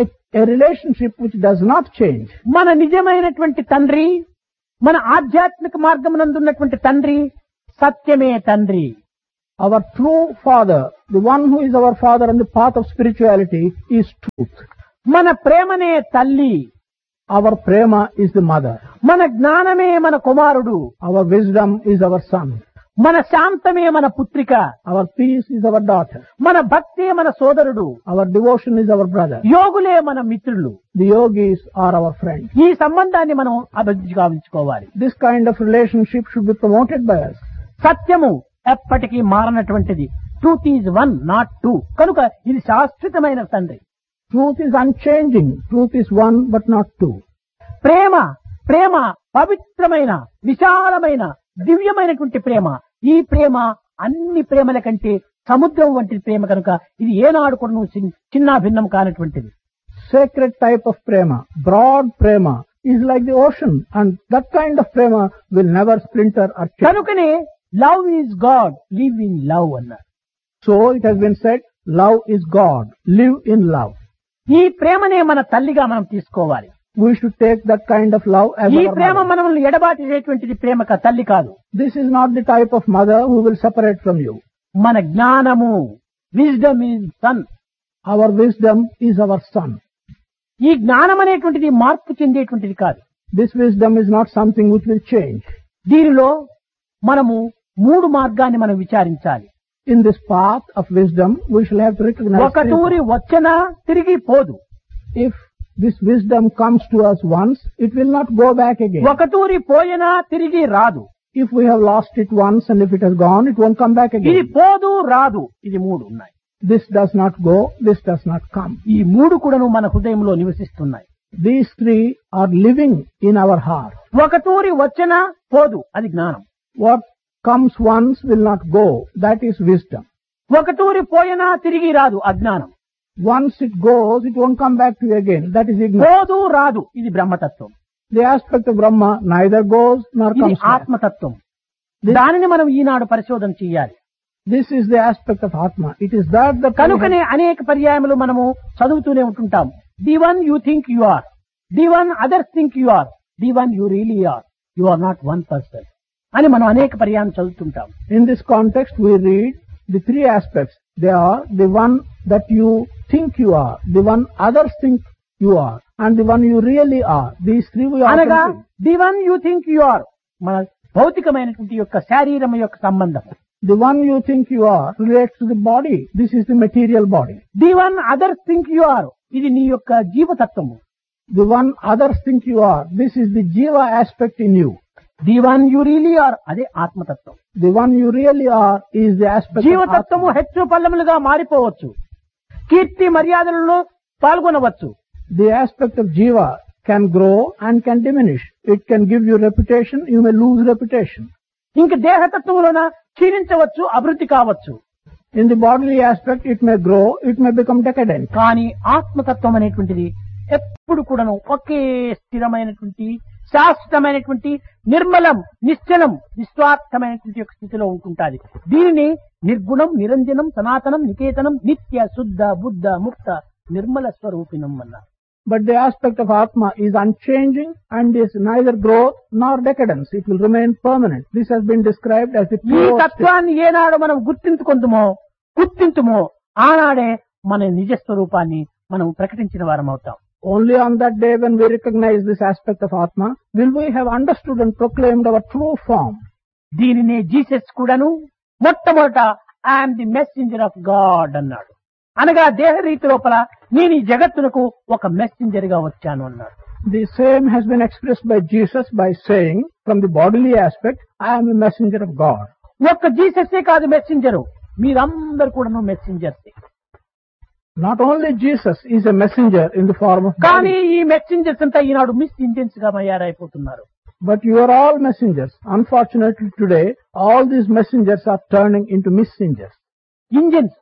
[SPEAKER 2] a relationship which does not change.
[SPEAKER 1] మన నిజమైనటువంటి తండ్రి, మన ఆధ్యాత్మిక మార్గమునందున్నటువంటి తండ్రి సత్యమే తండ్రి.
[SPEAKER 2] Our true father, the one who is our father on the path of spirituality, is truth.
[SPEAKER 1] మన ప్రేమనే తల్లి,
[SPEAKER 2] Our prema is the mother.
[SPEAKER 1] మన జ్ఞానమే మన కుమారుడు,
[SPEAKER 2] Our wisdom is our son.
[SPEAKER 1] మన శాంతమే మన పుత్రిక,
[SPEAKER 2] Our peace is our daughter.
[SPEAKER 1] మన భక్తే మన సోదరుడు,
[SPEAKER 2] Our devotion is our brother.
[SPEAKER 1] యోగులే మన మిత్రులు.
[SPEAKER 2] The yogis are our friends.
[SPEAKER 1] ఈ సంబంధాన్ని మనం అభివృద్ధి గావించుకోవాలి.
[SPEAKER 2] This kind of relationship should be promoted by us.
[SPEAKER 1] సత్యము ఎప్పటికీ మారనటువంటిది. Truth is one not two. కనుక ఇది శాశ్వతమైన తండ్రి.
[SPEAKER 2] Truth is unchanging. Truth is one but not two.
[SPEAKER 1] ప్రేమ ప్రేమ పవిత్రమైన విశాలమైన దివ్యమైనటువంటి ప్రేమ. ఈ ప్రేమ అన్ని ప్రేమల కంటే సముద్రం వంటి ప్రేమ కనుక ఇది ఏనాడు కూడా చిన్న భిన్నం కానటువంటిది.
[SPEAKER 2] Sacred type of prema, broad prema, is like the ocean, and that kind of prema will never splinter or change.
[SPEAKER 1] కనుకనే love is God, live in love అన్నారు.
[SPEAKER 2] So it has been said, love is God, live in love.
[SPEAKER 1] ఈ ప్రేమనే మన తల్లిగా మనం తీసుకోవాలి.
[SPEAKER 2] We should take that kind of love as
[SPEAKER 1] ఈ
[SPEAKER 2] our
[SPEAKER 1] Prema
[SPEAKER 2] mother.
[SPEAKER 1] మనల్ని ఎడబాటేటువంటిది ప్రేమ తల్లి కాదు.
[SPEAKER 2] This is not the type of mother who will separate from you.
[SPEAKER 1] మన జ్ఞానము, wisdom is sun.
[SPEAKER 2] Our wisdom is our son.
[SPEAKER 1] ఈ జ్ఞానం అనేటువంటిది మార్పు చెందేటువంటిది కాదు.
[SPEAKER 2] This wisdom is not something which will change.
[SPEAKER 1] దీనిలో మనము మూడు మార్గాన్ని మనం విచారించాలి.
[SPEAKER 2] In this path of wisdom, we shall have to recognize
[SPEAKER 1] ఒక తూరి వచ్చినా తిరిగి పోదు.
[SPEAKER 2] if this wisdom comes to us once, it will not go back again.
[SPEAKER 1] ఒక తూరి పోయినా తిరిగి రాదు.
[SPEAKER 2] If we have lost it once and if it has gone, it won't come back
[SPEAKER 1] ఇది
[SPEAKER 2] again.
[SPEAKER 1] పోదు రాదు, ఇది మూడు ఉన్నాయి.
[SPEAKER 2] This does not go, this does not come.
[SPEAKER 1] ఈ మూడు కూడాను మన హృదయంలో నివసిస్తున్నాయి.
[SPEAKER 2] These three are living in our heart.
[SPEAKER 1] ఒక తూరి వచ్చినా పోదు, అది జ్ఞానం.
[SPEAKER 2] What comes once will not go, that is wisdom.
[SPEAKER 1] ఒక తూరి పోయినా తిరిగి రాదు, అజ్ఞానం.
[SPEAKER 2] Once it goes, it won't come back to you again, that is ignorance.
[SPEAKER 1] పోదు రాదు, ఇది బ్రహ్మతత్వం.
[SPEAKER 2] The aspect of Brahma neither goes nor
[SPEAKER 1] ఇది
[SPEAKER 2] comes back.
[SPEAKER 1] ఆత్మతత్వం. దానిని మనం ఈనాడు పరిశోధన చేయాలి.
[SPEAKER 2] This is the aspect of Atma. It is that the
[SPEAKER 1] కనుకనే అనేక పర్యాయములు మనము చదువుతూనే ఉంటుంటాం. The one you think you are, the one others think you are, the one you really are, you are not one person అని మనం అనేక పర్యాయం చదువుతుంటాం.
[SPEAKER 2] In this context, we read the three aspects. They are the one that you think you are, the one others think you are, and the one you really are. These three we are.
[SPEAKER 1] అనగా the one you think you are మన భౌతికమైనటువంటి యొక్క శారీరం యొక్క సంబంధం.
[SPEAKER 2] The one you think you are relates to the body. This is the material body.
[SPEAKER 1] The one others think you are, ఇది నీ యొక్క జీవతత్వము.
[SPEAKER 2] The one others think you are, this is the jiva aspect in you.
[SPEAKER 1] The one you really are, అదే ఆత్మతత్వం.
[SPEAKER 2] The one you really are is the aspect of
[SPEAKER 1] జీవతత్వము
[SPEAKER 2] Atma.
[SPEAKER 1] హెచ్చు పల్లములుగా మారిపోవచ్చు, కీర్తి మర్యాదలలో పాల్గొనవచ్చు.
[SPEAKER 2] The aspect of jiva can grow and can diminish. It can give you reputation, you may lose reputation.
[SPEAKER 1] ఇంక దేహతత్వములోన క్షీణించవచ్చు, అభివృద్ధి కావచ్చు.
[SPEAKER 2] In the bodily aspect, it may grow, it may become decadent.
[SPEAKER 1] కానీ ఆత్మతత్వం అనేటువంటిది ఎప్పుడు కూడాను ఒకే స్థిరమైనటువంటి శాశ్వతమైనటువంటి నిర్మలం, నిశ్చలం, నిస్వార్థమైనటువంటి యొక్క స్థితిలో ఉంటుంటాది. దీనిని నిర్గుణం, నిరంజనం, సనాతనం, నికేతనం, నిత్య శుద్ధ బుద్ధ ముక్త నిర్మల స్వరూపిణం అన్నారు.
[SPEAKER 2] But the aspect of Atma is unchanging and is neither growth nor decadence. It will remain permanent. This has been described as the
[SPEAKER 1] ఈ
[SPEAKER 2] pure state.
[SPEAKER 1] తత్వాన్ని ఏనాడు మనం గుర్తింతుమో ఆనాడే మన నిజ స్వరూపాన్ని మనం ప్రకటించిన వారం అవుతాం.
[SPEAKER 2] Only on that day when we recognize this aspect of Atma will we have understood and proclaimed our true form.
[SPEAKER 1] దీనినే జీసస్ కూడాను మొట్టమొదట I'm the messenger of God అన్నాడు. అనగా దేహ రీతి లోపల నేను ఈ జగత్తునకు ఒక మెసెంజర్ గా వచ్చాను అన్నాడు.
[SPEAKER 2] The same has been expressed by Jesus by saying, from the bodily aspect, I am a messenger of God.
[SPEAKER 1] ఒక్క జీసస్సే కాదు మెసెంజరు, మీరందరూ కూడాను మెసెంజర్సే.
[SPEAKER 2] Not only Jesus is a messenger in the form of
[SPEAKER 1] కానీ
[SPEAKER 2] body,
[SPEAKER 1] ఈ messengers అంతా ఈనాడు miss Indians గా తయారైపోతున్నారు.
[SPEAKER 2] but you are all messengers. Unfortunately today, all these messengers are turning into messengers.
[SPEAKER 1] Engines.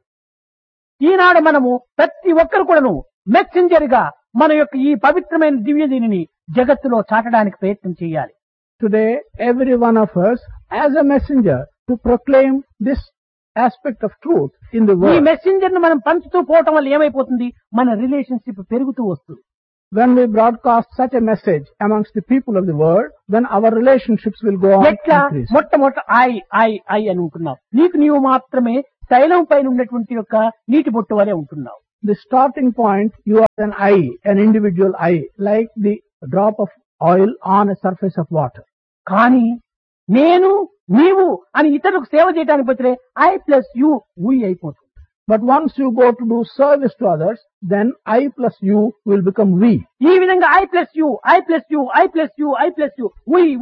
[SPEAKER 1] ఈనాడు మనము ప్రతి ఒక్కరు కూడాను మెసెంజర్ గా మన యొక్క ఈ పవిత్రమైన దివ్య దీనిని జగత్తులో చాటడానికి ప్రయత్నం చేయాలి.
[SPEAKER 2] Today, every one of us as a messenger to proclaim this aspect of truth in the
[SPEAKER 1] ఈ
[SPEAKER 2] world.
[SPEAKER 1] మెసెంజర్ ను మనం పంచుతూ పోవటం వల్ల ఏమైపోతుంది, మన రిలేషన్షిప్ పెరుగుతూ వస్తుంది.
[SPEAKER 2] When we broadcast such a message amongst the people of the world, then our relationships will go on
[SPEAKER 1] ఎట్లా
[SPEAKER 2] increasing.
[SPEAKER 1] మొట్టమొదట ఐ అని ఉంటున్నావు. నీకు నీవు మాత్రమే తైలం పైన ఉన్నటువంటి యొక్క నీటి బొట్టు వలె ఉంటున్నావు.
[SPEAKER 2] The starting point, you are an I, an individual I, like the drop of oil on a surface of water.
[SPEAKER 1] కానీ నేను నీవు అని ఇతరులకు సేవ చేయడానికి పోతే ఐ ప్లస్ యు వి అయిపోతుంది.
[SPEAKER 2] But once you go to do service to others, then I plus you will become we.
[SPEAKER 1] ఈ విధంగా I plus you I plus you I plus you I plus you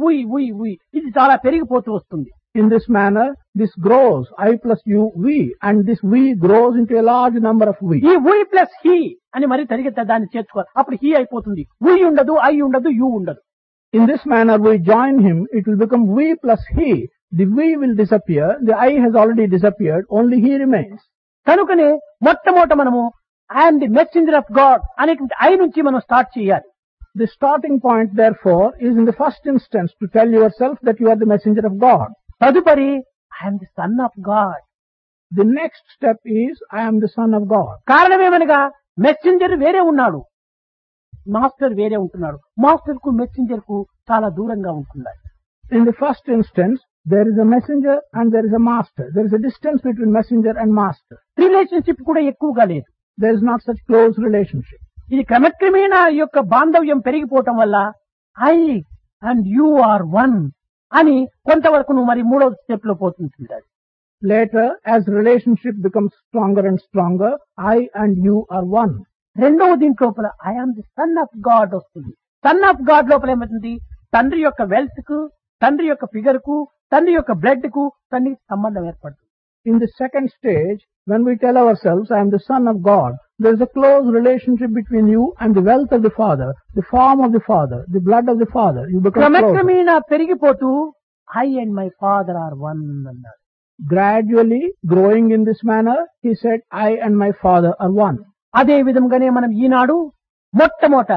[SPEAKER 1] వి ఇది చాలా పెరిగిపోతూ వస్తుంది.
[SPEAKER 2] In this manner, this grows, I plus you, we, and this we grows into a large number of we.
[SPEAKER 1] ఈ వి plus he అని మరి తరిగితే దాన్ని చేర్చుకోవాలి. అప్పుడు he అయిపోతుంది. వి ఉండదు, ఐ ఉండదు, యు ఉండదు.
[SPEAKER 2] In this manner, we join him, it will become we plus he. The we will disappear, the I has already disappeared, only he remains.
[SPEAKER 1] కనుకనే మొట్టమొదట మనము I'm the messenger of God అనేటువంటి I నుంచి మనం start చేయాలి.
[SPEAKER 2] The starting point, therefore, is in the first instance to tell yourself that you are the messenger of God.
[SPEAKER 1] తదుపరి I'm the son of God.
[SPEAKER 2] The next step is, I am the son of God.
[SPEAKER 1] కారణమేమనగా messenger వేరే ఉన్నాడు, master వేరే ఉంటున్నాడు. Master కు messenger కు చాలా దూరంగా ఉంటున్నాడు.
[SPEAKER 2] In the first instance, there is a messenger and there is a master. There is a distance between messenger and master.
[SPEAKER 1] Relationship కూడా ఎక్కువగా లేదు.
[SPEAKER 2] There is not such close relationship.
[SPEAKER 1] ఇది క్రమక్రమేణా ఈ యొక్క బాంధవ్యం పెరిగిపోవటం వల్ల I and you are one అని కొంతవరకు నువ్వు మరి మూడవ స్టెప్ లో పోతుంటాడు.
[SPEAKER 2] Later, as relationship becomes stronger and stronger, I and you are one.
[SPEAKER 1] రెండవ దీంట్లోపల I am the son of God వస్తుంది. సన్ ఆఫ్ గాడ్ లోపల ఏమవుతుంది? తండ్రి యొక్క వెల్త్ కు, తండ్రి యొక్క ఫిగర్ కు, తండ్రి యొక్క బ్లడ్ కు తండ్రికి సంబంధం ఏర్పడుతుంది.
[SPEAKER 2] In the second stage, when we tell ourselves, I am the son of God, there is a close relationship between you and the wealth of the Father, the form of the Father, the blood of the Father. You become closer.
[SPEAKER 1] క్రమక్రమేణా పెరిగిపోతూ I and my father are one అన్నాడు.
[SPEAKER 2] Gradually, growing in this manner, he said, I and my Father are one.
[SPEAKER 1] అదే విధంగానే మనం ఈనాడు మొట్టమొదట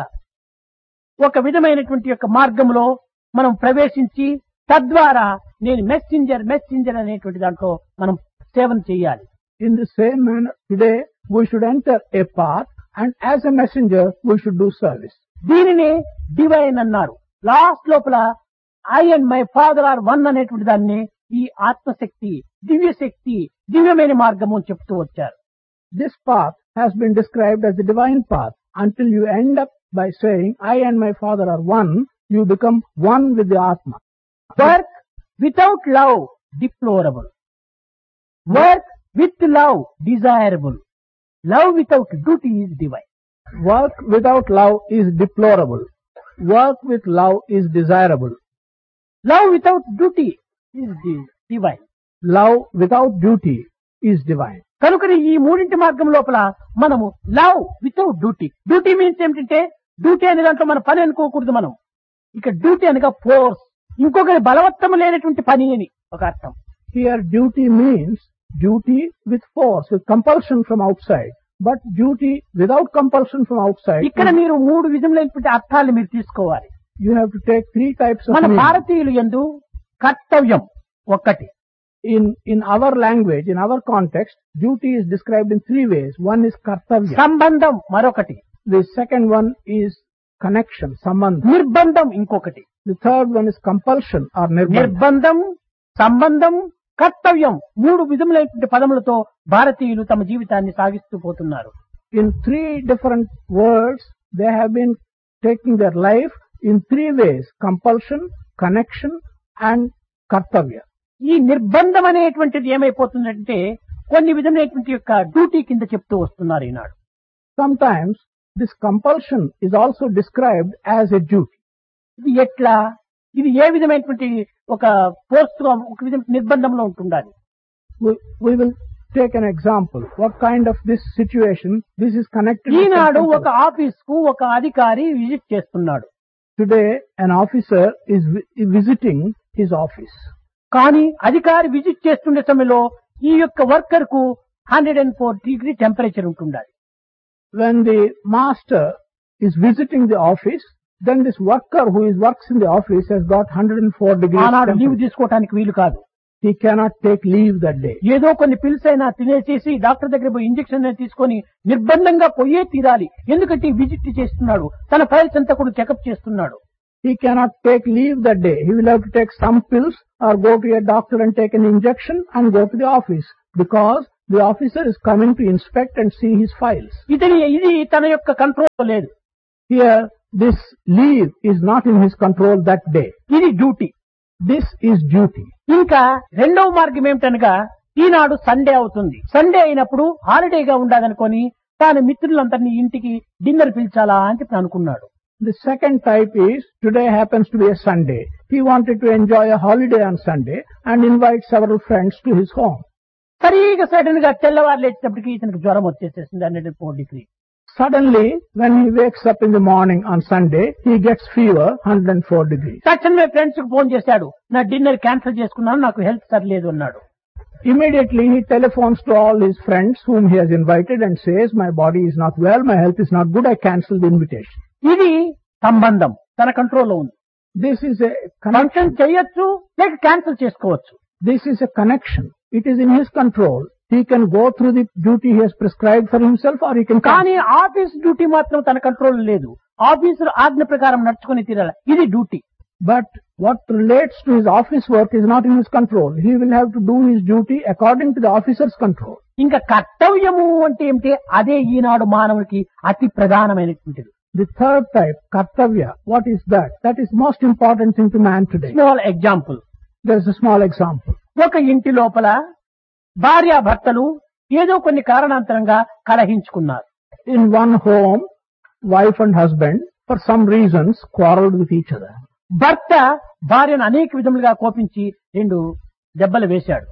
[SPEAKER 1] ఒక విధమైనటువంటి యొక్క మార్గంలో మనం ప్రవేశించి తద్వారా నేను మెసెంజర్ అనేటువంటి దాంట్లో మనం సేవన చేయాలి.
[SPEAKER 2] In the same manner, today we should enter a path, and as a messenger we should do service.
[SPEAKER 1] దీనినే డివైన్ అన్నారు. లాస్ట్ లోపల I and my father are one అనేటువంటి దాన్ని ఈ ఆత్మశక్తి, దివ్యశక్తి, దివ్యమైన మార్గము అని చెప్తూ వచ్చారు.
[SPEAKER 2] This path has been described as the divine path until you end up by saying, I and my Father are one. You become one with the Atma.
[SPEAKER 1] Work without love, deplorable. Work with love, desirable. Love without duty is divine.
[SPEAKER 2] Work without love is deplorable. Work with love is desirable.
[SPEAKER 1] Love without duty is divine.
[SPEAKER 2] Love without duty is divine.
[SPEAKER 1] కనుకని ఈ మూడింటి మార్గం లోపల మనము love without duty. Duty means ఏమిటంటే, duty అనే దాంట్లో మన పని అనుకోకూడదు. మనం ఇక డ్యూటీ అనగా ఫోర్స్, ఇంకొకరి బలవత్తము లేనటువంటి పని అని ఒక అర్థం.
[SPEAKER 2] Here duty means duty with force, with compulsion from outside. But duty without compulsion from outside.
[SPEAKER 1] ఇక్కడ మీరు మూడు విధములైనటువంటి అర్థాలు మీరు తీసుకోవాలి.
[SPEAKER 2] You have to take three types of
[SPEAKER 1] మన
[SPEAKER 2] meaning.
[SPEAKER 1] భారతీయులు యందు కర్తవ్యం ఒకటి.
[SPEAKER 2] In our language, in our context, duty is described in three ways. One is kartavya.
[SPEAKER 1] సంబంధం మరొకటి.
[SPEAKER 2] The second one is connection, sambandha.
[SPEAKER 1] నిర్బంధం ఇంకొకటి.
[SPEAKER 2] The third one is compulsion or nirbandha.
[SPEAKER 1] నిర్బంధం, సంబంధం, కర్తవ్యం మూడు విధములైనటువంటి పదములతో భారతీయులు తమ జీవితాన్ని సాగిస్తూ పోతున్నారు.
[SPEAKER 2] In three different words, they have been taking their life in three ways: compulsion, connection and kartavya.
[SPEAKER 1] ఈ నిర్బంధం అనేటువంటిది ఏమైపోతుందంటే కొన్ని విధమైనటువంటి యొక్క డ్యూటీ కింద చెప్తూ వస్తున్నారు ఈనాడు.
[SPEAKER 2] Sometimes this compulsion is also described as a duty.
[SPEAKER 1] ఇది ఎట్లా, ఇది ఏ విధమైనటువంటి ఒక ఫోర్స్ గా ఒక విధమైన నిర్బంధంలో ఉంటుండాలి.
[SPEAKER 2] We will take an example. What kind of this situation? This is connected.
[SPEAKER 1] ఈనాడు ఒక ఆఫీస్ కు ఒక అధికారి విజిట్ చేస్తున్నాడు.
[SPEAKER 2] Today an officer is visiting his office.
[SPEAKER 1] కానీ అధికారి విజిట్ చేస్తుండే సమయంలో ఈ యొక్క వర్కర్ కు 104 డిగ్రీ టెంపరేచర్ ఉంటుండాలి.
[SPEAKER 2] When the master is visiting the office, then this worker who works in the office has got 104 degrees
[SPEAKER 1] ఆనాడు లీవ్
[SPEAKER 2] temperature.
[SPEAKER 1] తీసుకోవడానికి వీలు కాదు.
[SPEAKER 2] he cannot take leave that day.
[SPEAKER 1] ఏదో కొన్ని పిల్స్ అయినా తినేసేసి డాక్టర్ దగ్గర పోయి ఇంజెక్షన్ తీసుకొని నిర్బంధంగా పోయే తీరాలి. ఎందుకంటే విజిట్ చేస్తున్నాడు, తన ఫైల్స్ అంతా కూడా చెకప్ చేస్తున్నాడు.
[SPEAKER 2] He cannot take leave that day. He will have to take some pills or go to a doctor and take an injection and go to the office because the officer is coming to inspect and see his files.
[SPEAKER 1] ఇది తన యొక్క control లేదు.
[SPEAKER 2] Here, this leave is not in his control that day.
[SPEAKER 1] ఇది duty.
[SPEAKER 2] This is duty.
[SPEAKER 1] ఇంకా రెండవ మార్గం ఏమిటనగా, ఈనాడు Sunday అవుతుంది. Sunday అయినప్పుడు హాలిడేగా ఉండాలనుకొని తాను మిత్రులందరినీ ఇంటికి డిన్నర్ పిలిచాలా అని చెప్పి అనుకున్నాడు.
[SPEAKER 2] The second type is, today happens to be a Sunday. He wanted to enjoy a holiday on Sunday and invite several friends to his home.
[SPEAKER 1] సరిగా సడన్ గా తెల్లవారు లేచేటప్పటికి ఇతనికి జ్వరం వచ్చేసేసింది 104 degrees.
[SPEAKER 2] Suddenly, when he wakes up in the morning on Sunday, he gets fever 104 degrees.
[SPEAKER 1] తక్షణమే friends కు phone చేశాడు, నా dinner cancel చేసుకున్నాను, నాకు హెల్త్ సరిలేదు అన్నాడు.
[SPEAKER 2] Immediately he telephones to all his friends whom he has invited and says, my body is not well, my health is not good, I cancel the invitation.
[SPEAKER 1] ఇది సంబంధం తన కంట్రోల్లో ఉంది.
[SPEAKER 2] This is a
[SPEAKER 1] ఫంక్షన్ చేయొచ్చు లేక cancel చేసుకోవచ్చు.
[SPEAKER 2] This is a connection. It is in his control. He can go through the duty he has prescribed for himself or he can
[SPEAKER 1] కానీ office duty మాత్రం తన కంట్రోల్ లేదు. ఆఫీసులో ఆజ్ఞ ప్రకారం నడుచుకుని తీరాలి, ఇది duty.
[SPEAKER 2] But what relates to his office work is not in his control. He will have to do his duty according to the officer's control.
[SPEAKER 1] ఇంకా కర్తవ్యము అంటే ఏమిటి, అదే ఈనాడు మానవునికి అతి ప్రధానమైనటువంటిది.
[SPEAKER 2] The third type, kartavya, what is that? That is most important thing to man today.
[SPEAKER 1] Small example.
[SPEAKER 2] There is a small example.
[SPEAKER 1] ఒక ఇంటి లోపల భార్యాభర్తలు ఏదో కొన్ని కారణాంతరంగా కలహించుకున్నారు.
[SPEAKER 2] In one home, wife and husband, for some reasons, quarreled with each other.
[SPEAKER 1] భర్త భార్యను అనేక విధములుగా కోపించి 2 దెబ్బలు వేశాడు.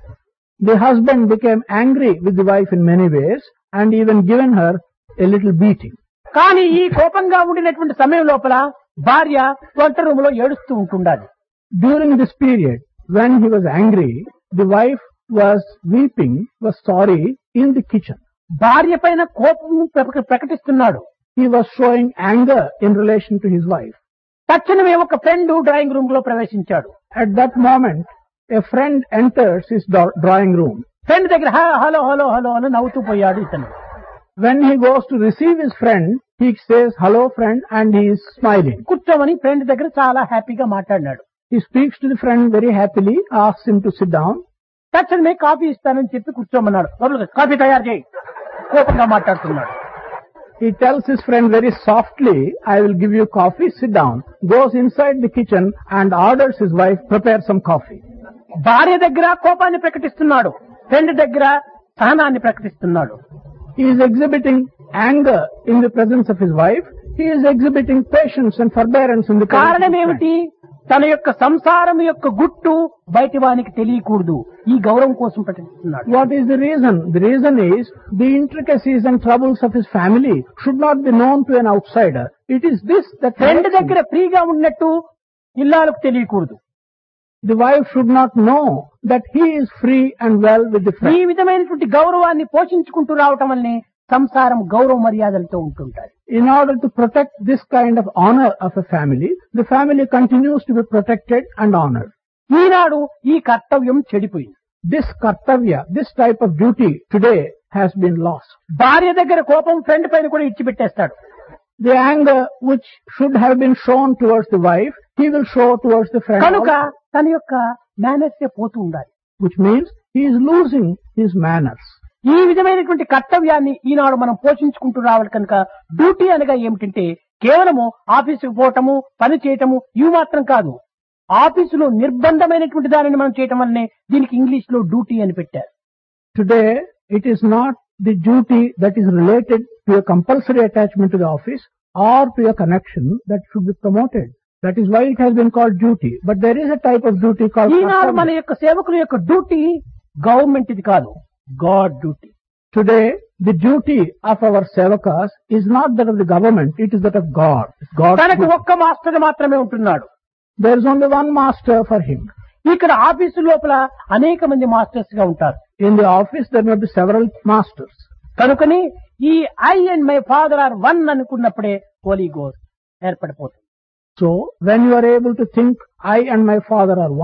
[SPEAKER 2] The husband became angry with the wife in many ways and even given her a little beating.
[SPEAKER 1] కానీ ఈ కోపంగా ఉండినటువంటి సమయం లోపల భార్య వంట రూమ్ లో ఏడుస్తూ ఉంటుండాలి.
[SPEAKER 2] During this period, when he was angry, the wife was weeping, was sorry in the kitchen.
[SPEAKER 1] భార్య పైన కోపం ప్రకటిస్తున్నాడు.
[SPEAKER 2] He was showing anger in relation to his wife.
[SPEAKER 1] తక్షణమే ఒక ఫ్రెండ్ డ్రాయింగ్ రూమ్ లో ప్రవేశించాడు.
[SPEAKER 2] At that moment, a friend enters his drawing room.
[SPEAKER 1] Friend దగ్గర hello hello hello అని నవ్వుతూ పోయాడు ఇతను.
[SPEAKER 2] When he goes to receive his friend, he says, hello friend, and he is smiling.
[SPEAKER 1] కూర్చోమని friend దగ్గర చాలా హ్యాపీగా మాట్లాడినాడు.
[SPEAKER 2] He speaks to the friend very happily, asks him to sit down.
[SPEAKER 1] తక్షణమే కాఫీ ఇస్తానని చెప్పి కూర్చోమన్నాడు. కాఫీ తయారు చేయి, కోపంగా మాట్లాడుతున్నాడు.
[SPEAKER 2] He tells his friend very softly, I will give you coffee, sit down. Goes inside the kitchen and orders his wife, prepare some coffee.
[SPEAKER 1] భార్య దగ్గర కోపాన్ని ప్రకటిస్తున్నాడు, ఫ్రెండ్ దగ్గర సహనాన్ని ప్రకటిస్తున్నాడు.
[SPEAKER 2] He is exhibiting anger in the presence of his wife. He is exhibiting patience and forbearance in the presence of
[SPEAKER 1] కారణం
[SPEAKER 2] his
[SPEAKER 1] ఏమిటి,
[SPEAKER 2] friend.
[SPEAKER 1] తన యొక్క సంసారం యొక్క గుట్టు బయటి వానికి తెలియకూడదు, ఈ గౌరవం కోసం ప్రకటిస్తున్నాడు.
[SPEAKER 2] What is the reason? The reason is the intricacies and troubles of his family should not be known to an outsider. It is this that
[SPEAKER 1] friend దగ్గర ఫ్రీగా ఉన్నట్టు ఇల్లాలకు తెలియకూడదు.
[SPEAKER 2] the wife should not know that he is free and well with the
[SPEAKER 1] ఈ
[SPEAKER 2] friend.
[SPEAKER 1] విధమైనటువంటి గౌరవాన్ని పోషించుకుంటూ రావటం వల్లనే సంసారం గౌరవ మర్యాదలతో ఉంటుంటారు.
[SPEAKER 2] In order to protect this kind of honor of a family, the family continues to be protected and honored.
[SPEAKER 1] ఈనాడు ఈ కర్తవ్యం చెడిపోయింది.
[SPEAKER 2] This kartavya, this type of duty today has been lost.
[SPEAKER 1] భార్య దగ్గర కోపం ఫ్రెండ్ పైన కూడా ఇచ్చిపెట్టేస్తాడు.
[SPEAKER 2] The anger which should have been shown towards the wife, he will show towards the friend
[SPEAKER 1] కనుక
[SPEAKER 2] also,
[SPEAKER 1] తన యొక్క మేనర్స్ పోతూ ఉండాలి.
[SPEAKER 2] which means he is losing his manners.
[SPEAKER 1] ఈ విధమైనటువంటి కర్తవ్యాన్ని ఈనాడు మనం పోషించుకుంటూ రావాలి. కనుక డ్యూటీ అనగా ఏమిటంటే కేవలము ఆఫీసుకు పోవటము, పని చేయటము ఇవి మాత్రం కాదు. ఆఫీసులో నిర్బంధమైనటువంటి దానిని మనం చేయటం వల్లనే దీనికి ఇంగ్లీష్ లో డ్యూటీ అని పెట్టారు.
[SPEAKER 2] Today, it is not the duty that is related to a compulsory attachment to the office or to a connection that should be promoted. That is why it has been called duty. But there is a type of duty called
[SPEAKER 1] ఈనాడు మన
[SPEAKER 2] kartavya.
[SPEAKER 1] యొక్క సేవకుల యొక్క duty government ఇది కాదు, guard duty.
[SPEAKER 2] Today, the duty of our sevakas is not that of the government, it is that of God. It's God's
[SPEAKER 1] తనకు
[SPEAKER 2] duty.
[SPEAKER 1] ఒక్క master మాత్రమే ఉంటున్నాడు.
[SPEAKER 2] There is only one master for him.
[SPEAKER 1] ఇక్కడ office లోపల అనేక మంది masters గా ఉంటారు.
[SPEAKER 2] In the office, there may be several masters.
[SPEAKER 1] కనుకని ఈ I and my father are one అనుకున్నప్పుడే Holi ghost ఏర్పడిపోతుంది.
[SPEAKER 2] So, when you are able to think, I and my father are one,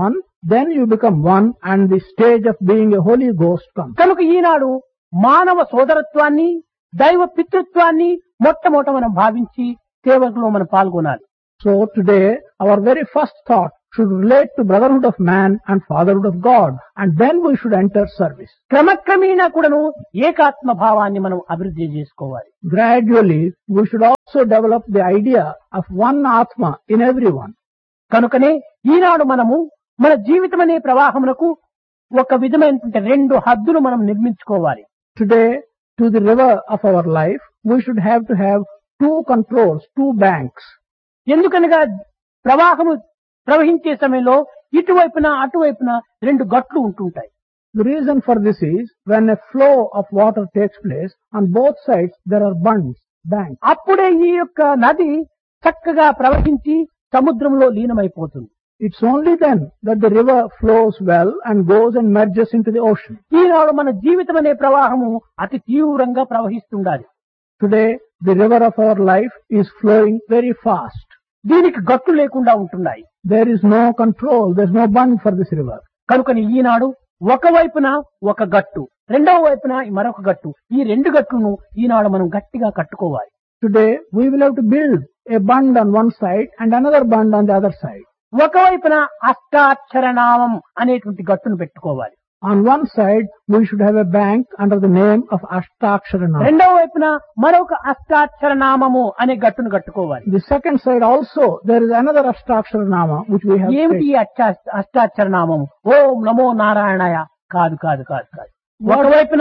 [SPEAKER 2] then you become one and the stage of being a Holy Ghost comes.
[SPEAKER 1] కనుక ఈనాడు మానవ సోదరత్వాన్ని దైవ పితృత్వాన్ని మొట్టమొదట మనం భావించి సేవలో మనం పాల్గొనాలి.
[SPEAKER 2] So today our very first thought should relate to brotherhood of man and fatherhood of God, and then we should enter service.
[SPEAKER 1] క్రమక్రమేణా కూడాను ఏకాత్మ భావాన్ని మనం అభివృద్ధి చేసుకోవాలి.
[SPEAKER 2] Gradually we should also develop the idea of one Atma in everyone.
[SPEAKER 1] కనుకనే ఈనాడు మనము మన జీవితం అనే ప్రవాహమునకు ఒక విధమైనటువంటి రెండు హద్దులు మనం నిర్మించుకోవాలి.
[SPEAKER 2] Today, to the river of our life, we should have to have two controls, two banks.
[SPEAKER 1] ఎందుకనగా ప్రవాహము ప్రవహించే సమయంలో ఇటువైపున అటువైపున రెండు గట్లు ఉంటుంటాయి.
[SPEAKER 2] The reason for this is when a flow of water takes place, on both sides there are banks.
[SPEAKER 1] అప్పుడే ఈ యొక్క నది చక్కగా ప్రవహించి సముద్రంలో లీనమైపోతుంది.
[SPEAKER 2] It's only then that the river flows well and goes and merges into the ocean.
[SPEAKER 1] ఈనాడు మన జీవితం అనే ప్రవాహము అతి తీవ్రంగా ప్రవహిస్తుండాలి.
[SPEAKER 2] Today, the river of our life is flowing very fast.
[SPEAKER 1] దీనికి గట్టు లేకుండా ఉంటున్నాయి.
[SPEAKER 2] There is no control, there is no bund for this river.
[SPEAKER 1] కనుకని ఈనాడు ఒకవైపున ఒక గట్టు, రెండవ వైపున మరొక గట్టు, ఈ రెండు గట్టును ఈనాడు మనం గట్టిగా కట్టుకోవాలి.
[SPEAKER 2] Today, we will have to build a bund on one side and another bund on the other side.
[SPEAKER 1] ఒకవైపున అష్టాక్షర నామం అనేటువంటి గట్టును పెట్టుకోవాలి.
[SPEAKER 2] On one side, we should have a bank under the name of Ashtakshara Nama.
[SPEAKER 1] రెండవ వైపున మరొక అష్టాక్షర నామము అనే గట్టును కట్టుకోవాలి.
[SPEAKER 2] The second side also, there is another Ashtakshara Nama which we have
[SPEAKER 1] ఏమిటి అష్టాక్షర నామము? ఓం నమో నారాయణాయ కాదు కాదు కాదు కాదు. ఒకవైపున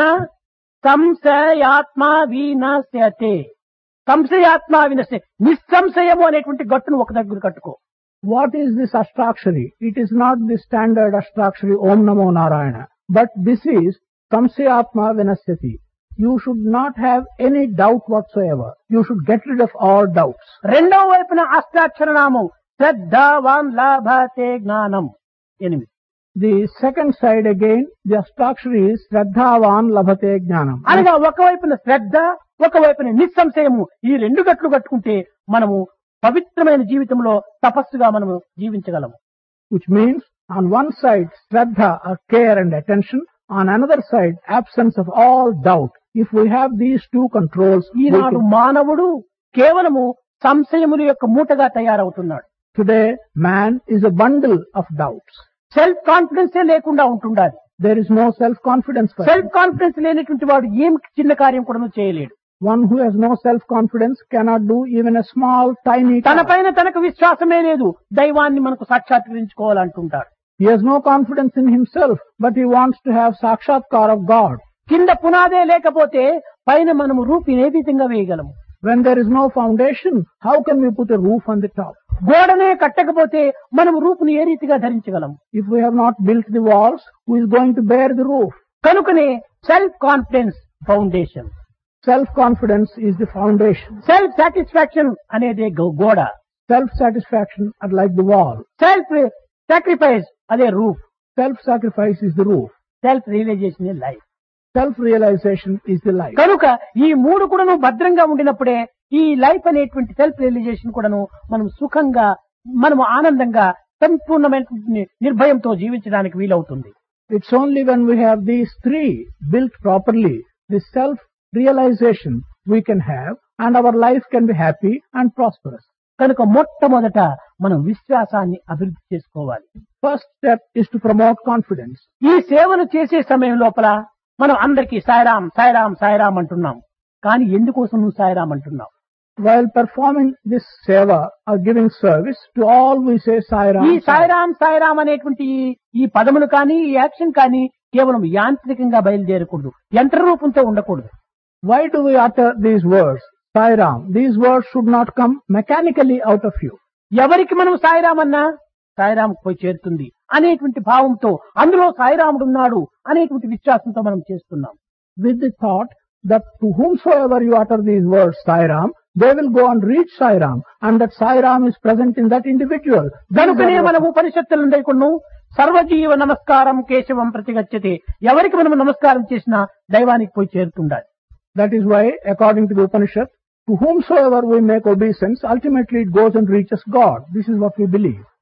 [SPEAKER 1] సంశయాత్మ వినశ్యతే, సంశయాత్మ వినశ్య, నిస్సంశయము అనేటువంటి గట్టును ఒక దగ్గర కట్టుకో.
[SPEAKER 2] What is this Ashtakshari? It is not the standard Ashtakshari Om Namo Narayana, but this is Samsayatma Vinasyati. You should not have any doubt whatsoever. You should get rid of all doubts.
[SPEAKER 1] రెండవ వైపున అష్టాక్షర నామం శ్రద్ధావాన్ లభతే జ్ఞానం 8.
[SPEAKER 2] The second side again, the Ashtakshari is Shraddhavan Labhate Jnanam.
[SPEAKER 1] అనగా ఒకవైపున శ్రద్ధ, ఒకవైపున నిస్సంశయము, ఈ రెండు గట్లు కట్టుకుంటే మనము పవిత్రమైన జీవితంలో తపస్సుగా మనము జీవించగలము.
[SPEAKER 2] Which means on one side Shraddha or care and attention, on another side absence of all doubt. If we have these two controls,
[SPEAKER 1] ఈనాడు మానవుడు కేవలము సంశయముల యొక్క మూటగా తయారవుతున్నాడు.
[SPEAKER 2] Today man is a bundle of doubts.
[SPEAKER 1] Self confidence లేకుండా ఉంటుండాలి.
[SPEAKER 2] There is no self-confidence for
[SPEAKER 1] self confidence లేనటువంటి వాడు ఏం చిన్న కార్యం కూడా చేయలేడు.
[SPEAKER 2] One who has no self-confidence cannot do even a small, tiny
[SPEAKER 1] తన
[SPEAKER 2] task.
[SPEAKER 1] పైన తనకు విశ్వాసమే లేదు, దైవాన్ని మనకు సాక్షాత్కరించుకోవాలంటుంటాడు.
[SPEAKER 2] He has no confidence in himself, but he wants to have sakshatkar of God.
[SPEAKER 1] కింద పునాదే లేకపోతే పైన మనము రూపుని ఏ విధంగా వేయగలము?
[SPEAKER 2] When there is no foundation, how can we put a roof on the top?
[SPEAKER 1] గోడనే కట్టకపోతే మనము రూపుని ఏ రీతిగా ధరించగలము?
[SPEAKER 2] If we have not built the walls, who is going to bear the roof?
[SPEAKER 1] కనుకనే self confidence foundation,
[SPEAKER 2] Self-confidence is the foundation.
[SPEAKER 1] Self satisfaction అనేది గోడ,
[SPEAKER 2] Self-satisfaction are like the wall.
[SPEAKER 1] Self sacrifice అదే roof,
[SPEAKER 2] Self-sacrifice is the roof.
[SPEAKER 1] Self realisation life.
[SPEAKER 2] Self-realization is the life.
[SPEAKER 1] కనుక ఈ మూడు కూడాను భద్రంగా ఉండినప్పుడే ఈ లైఫ్ అనేటువంటి సెల్ఫ్ రియలైజేషన్ కూడాను మనం సుఖంగా, మనము ఆనందంగా, సంపూర్ణమైన నిర్భయంతో జీవించడానికి వీలవుతుంది.
[SPEAKER 2] It's only when we have these three built properly, the self-realization we can have, and our life can be happy and prosperous.
[SPEAKER 1] కనుక మొట్టమొదట మనం విశ్వాసాన్ని అభివృద్ధి చేసుకోవాలి.
[SPEAKER 2] First step is to promote confidence.
[SPEAKER 1] ఈ సేవను చేసే సమయం లోపల మనం అందరికీ సాయిరామ్ సాయిరామ్ సాయిరామ్ అంటున్నాం. కానీ ఎందుకోసం నువ్వు సాయిరామ్ అంటున్నావు?
[SPEAKER 2] While performing this seva or giving service, to all we say Sai Ram.
[SPEAKER 1] ఈ సాయిరామ్ సాయిరామ్ అనేటువంటి ఈ పదములు కానీ ఈ యాక్షన్ కానీ కేవలం యాంత్రికంగా బయలుదేరకూడదు, యంత్ర రూపంతో ఉండకూడదు.
[SPEAKER 2] Why do we utter these words? Sai Ram. These words should not come mechanically out of you.
[SPEAKER 1] ఎవరికి మనం సాయిరామ్ అన్నా సాయిరామ్ పోయి చేరుతుంది అనేటువంటి భావంతో, అందులో సాయిరాముడు ఉన్నాడు అనేటువంటి విశ్వాసంతో మనం చేస్తున్నాం.
[SPEAKER 2] With the thought that to whomsoever you utter these words Sai Ram, they will go and reach Sai Ram, and that Sai Ram is present in that individual.
[SPEAKER 1] కనుకనే మనం ఉపనిషత్తులను లేకుండా సర్వజీవ నమస్కారం కేశవం ప్రతిగచ్చతే, ఎవరికి మనం నమస్కారం చేసినా దైవానికి పోయి చేరుతుండాలి.
[SPEAKER 2] That is why, according to the Upanishad, to whomsoever we make obeisance, ultimately it goes and reaches God. This is what we believe.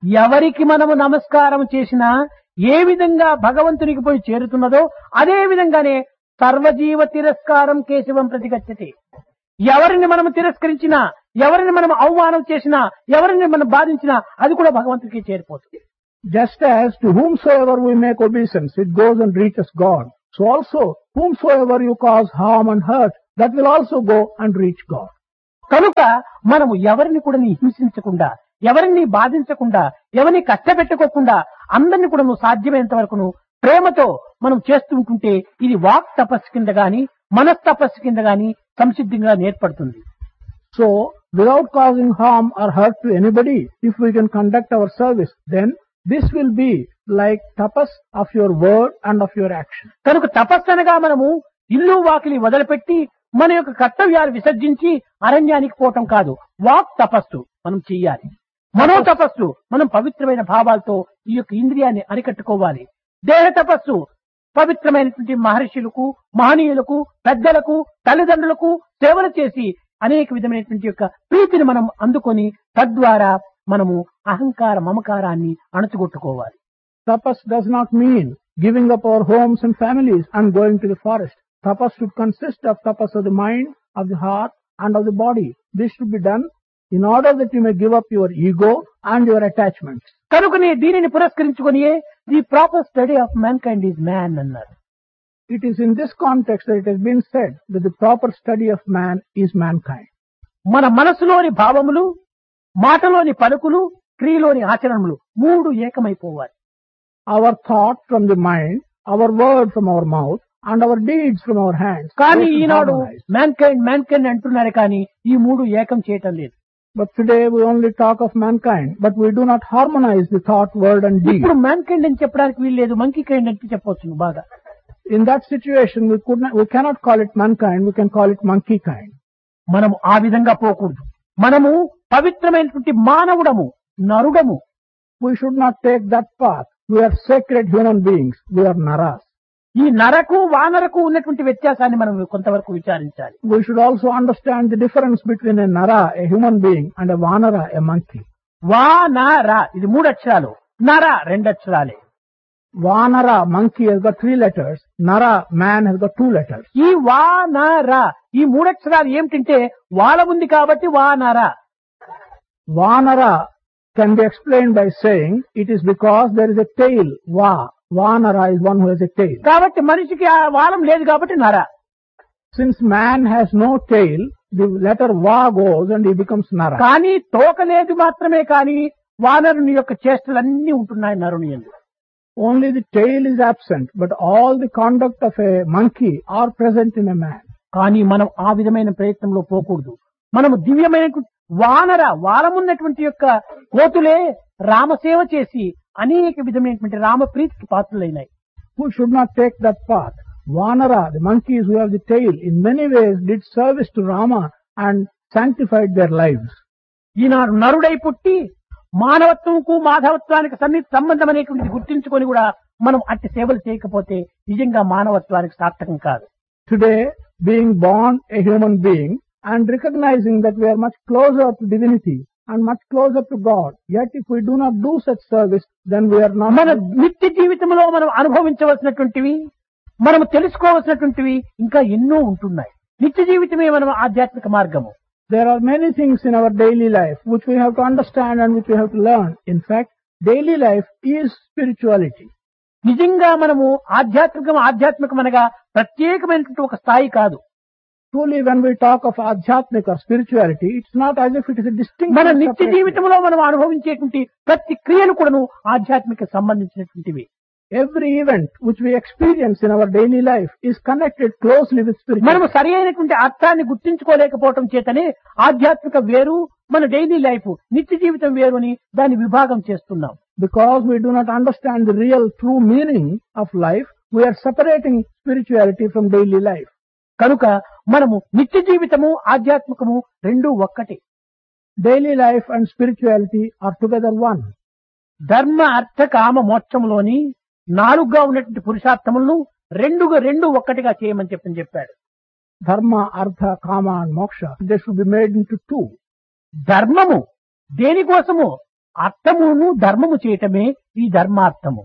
[SPEAKER 1] ఎవరికి మనము నమస్కారం చేసినా ఏ విధంగా భగవంతునికి పోయి చేరుతున్నదో అదే విధంగానే సర్వజీవ తిరస్కారం కేశవం ప్రతిగచ్చతి. ఎవరిని మనం తిరస్కరించినా, ఎవరిని మనం అవమానం చేసినా, ఎవరిని మనం బాధించినా అది కూడా భగవంతుడికి చేరిపోతుంది.
[SPEAKER 2] Just as to whomsoever we make obeisance, it goes and reaches God. So also, whomsoever you cause harm and hurt, that will also go and reach God.
[SPEAKER 1] కనుక మనము ఎవరిని కూడా హింసించకుండా, ఎవరిని బాధించకుండా, ఎవరిని కష్టపెట్టుకోకుండా అందరిని కూడా సాధ్యమైనంత వరకు ప్రేమతో మనం చేస్తుంటుంటే ఇది వాక్ తపస్సు కింద గాని మనస్తపస్సు కింద గాని సంసిద్ధంగా ఏర్పడుతుంది.
[SPEAKER 2] So, without causing harm or hurt to anybody, if we can conduct our service, then this will be like tapas of your word and of your action.
[SPEAKER 1] కనుక తపస్సు అనగా మనము ఇల్లు వాకిలి వదిలిపెట్టి మన యొక్క కర్తవ్యాలు విసర్జించి అరణ్యానికి పోవటం కాదు. వాక్ తపస్సు మనం చెయ్యాలి. మనో తపస్సు మనం పవిత్రమైన భావాలతో ఈ యొక్క ఇంద్రియాన్ని అరికట్టుకోవాలి. దేహ తపస్సు పవిత్రమైనటువంటి మహర్షులకు, మహనీయులకు, పెద్దలకు, తల్లిదండ్రులకు సేవలు చేసి అనేక విధమైనటువంటి యొక్క ప్రీతిని మనం అందుకొని తద్వారా మనము అహంకార మమకారాన్ని అణచుగొట్టుకోవాలి.
[SPEAKER 2] Tapas does not mean giving up our homes and families and going to the forest. Tapas should consist of tapas of the mind, of the heart and of the body. This should be done in order that you may give up your ego and your attachments.
[SPEAKER 1] కనుకనే దీనిని పురస్కరించుకొని the proper study of man kind is man అన్నారు.
[SPEAKER 2] It is in this context that it has been said that the proper study of man is mankind.
[SPEAKER 1] మన మనసులోని భావములు, మాటలోని పలుకులు, క్రియలోని ఆచరణములు మూడు ఏకమైపోవాలి.
[SPEAKER 2] Our thought from the mind, our word from our mouth and our deeds from our hands.
[SPEAKER 1] కానీ ఈనాడు man kind అంటున్నారు కానీ ఈ మూడు ఏకం చేయటం లేదు.
[SPEAKER 2] But today we only talk of mankind, but we do not harmonize the thought, word and deed.
[SPEAKER 1] ఇప్పుడు man kind అని చెప్పడానికి వీలు లేదు, మంకీ కైండ్ అంటే చెప్పవచ్చు బాగా.
[SPEAKER 2] In that situation we cannot call it mankind, we can call it monkey kind.
[SPEAKER 1] మనము ఆ విధంగా పోకూడదు. మనము పవిత్రమైనటువంటి మానవుడము, నరుడము.
[SPEAKER 2] We should not take that path. We are sacred human beings. We are naras.
[SPEAKER 1] ఈ నరకు వానరకు ఉన్నటువంటి వ్యత్యాసాన్ని మనం కొంతవరకు విచారించాలి.
[SPEAKER 2] We should also understand the difference between a nara, a human being, and a vanara, a monkey.
[SPEAKER 1] వానర ఇది మూడు అక్షరాలు, నర రెండు అక్షరాలే.
[SPEAKER 2] Vanara, monkey, has got 3 letters. Nara, man, has got 2 letters.
[SPEAKER 1] ఈ వానర ఈ మూడు అక్షరాలు ఏమిటంటే వాల ఉంది కాబట్టి వానర.
[SPEAKER 2] Vanara can be explained by saying it is because there is a tail. Vanara is one who has a tail.
[SPEAKER 1] కాబట్టి మనిషికి ఆ వాలం లేదు కాబట్టి నర.
[SPEAKER 2] Since man has no tail, the letter va goes and he becomes nara.
[SPEAKER 1] కానీ తోక లేదు మాత్రమే కానీ వానరుని యొక్క చేష్టలన్నీ ఉంటున్నాయి నరుని యందు.
[SPEAKER 2] Only the tail is absent, but all the conduct of a monkey are present in a man.
[SPEAKER 1] కానీ మనం ఆ విధమైన ప్రయత్నంలో పోకూడదు. మనము దివ్యమైన వానర వాలమున్నటువంటి యొక్క కోతులే రామసేవ చేసి అనేక విధమైనటువంటి రామప్రీతికి పాత్రలైనాయి.
[SPEAKER 2] Who should not take that path? Vanara, the monkeys who have the tail, in many ways did service to Rama and sanctified their lives.
[SPEAKER 1] ఈనాడు నరుడై పుట్టి మానవత్వంకు మాధవత్వానికి సంబంధం అనేటువంటిది గుర్తించుకొని కూడా మనం అట్టి సేవలు చేయకపోతే నిజంగా మానవత్వానికి సార్థకం కాదు.
[SPEAKER 2] Today, being born a human being and recognizing that we are much closer to divinity and much closer to God, yet if we do not do such service, then we are not.
[SPEAKER 1] మన నిత్య జీవితంలో మనం అనుభవించవలసినటువంటివి, మనం తెలుసుకోవలసినటువంటివి ఇంకా ఎన్నో ఉంటున్నాయి. నిత్య జీవితమే మనం ఆధ్యాత్మిక మార్గము.
[SPEAKER 2] There are many things in our daily life which we have to understand and which we have to learn. In fact, daily life is spirituality.
[SPEAKER 1] నిజంగా మనము ఆధ్యాత్మికం అనగా ప్రత్యేకమైనటువంటి ఒక స్థాయి కాదు.
[SPEAKER 2] Truly, when we talk of adhyatmik or spirituality, it's not as if it is a distinct.
[SPEAKER 1] మన నిత్య జీవితంలో మనం అనుభవించేటువంటి ప్రతి క్రియలు కూడాను ఆధ్యాత్మిక సంబంధించినటువంటివి.
[SPEAKER 2] Every event which we experience in our daily life is connected closely with spirituality.
[SPEAKER 1] మనము సరి అయినటువంటి అర్థాన్ని గుర్తించుకోలేకపోవటం చేతనే ఆధ్యాత్మిక వేరు, మన డైలీ లైఫ్ నిత్య జీవితం వేరు అని దాన్ని విభాగం చేస్తున్నాం.
[SPEAKER 2] Because we do not understand the real true meaning of life, we are separating spirituality from daily life.
[SPEAKER 1] కనుక మనము నిత్య జీవితము ఆధ్యాత్మికము రెండూ ఒక్కటే.
[SPEAKER 2] Daily life and spirituality are together one.
[SPEAKER 1] ధర్మ అర్థ కామ మోక్షములోని 4గా ఉన్నటువంటి పురుషార్థములను రెండు ఒక్కటిగా చేయమని చెప్పాడు.
[SPEAKER 2] Dharma, artha, kama and moksha, they should be made into 2.
[SPEAKER 1] ధర్మము దేనికోసము? అర్థమును ధర్మము చేయటమే ఈ ధర్మార్థము.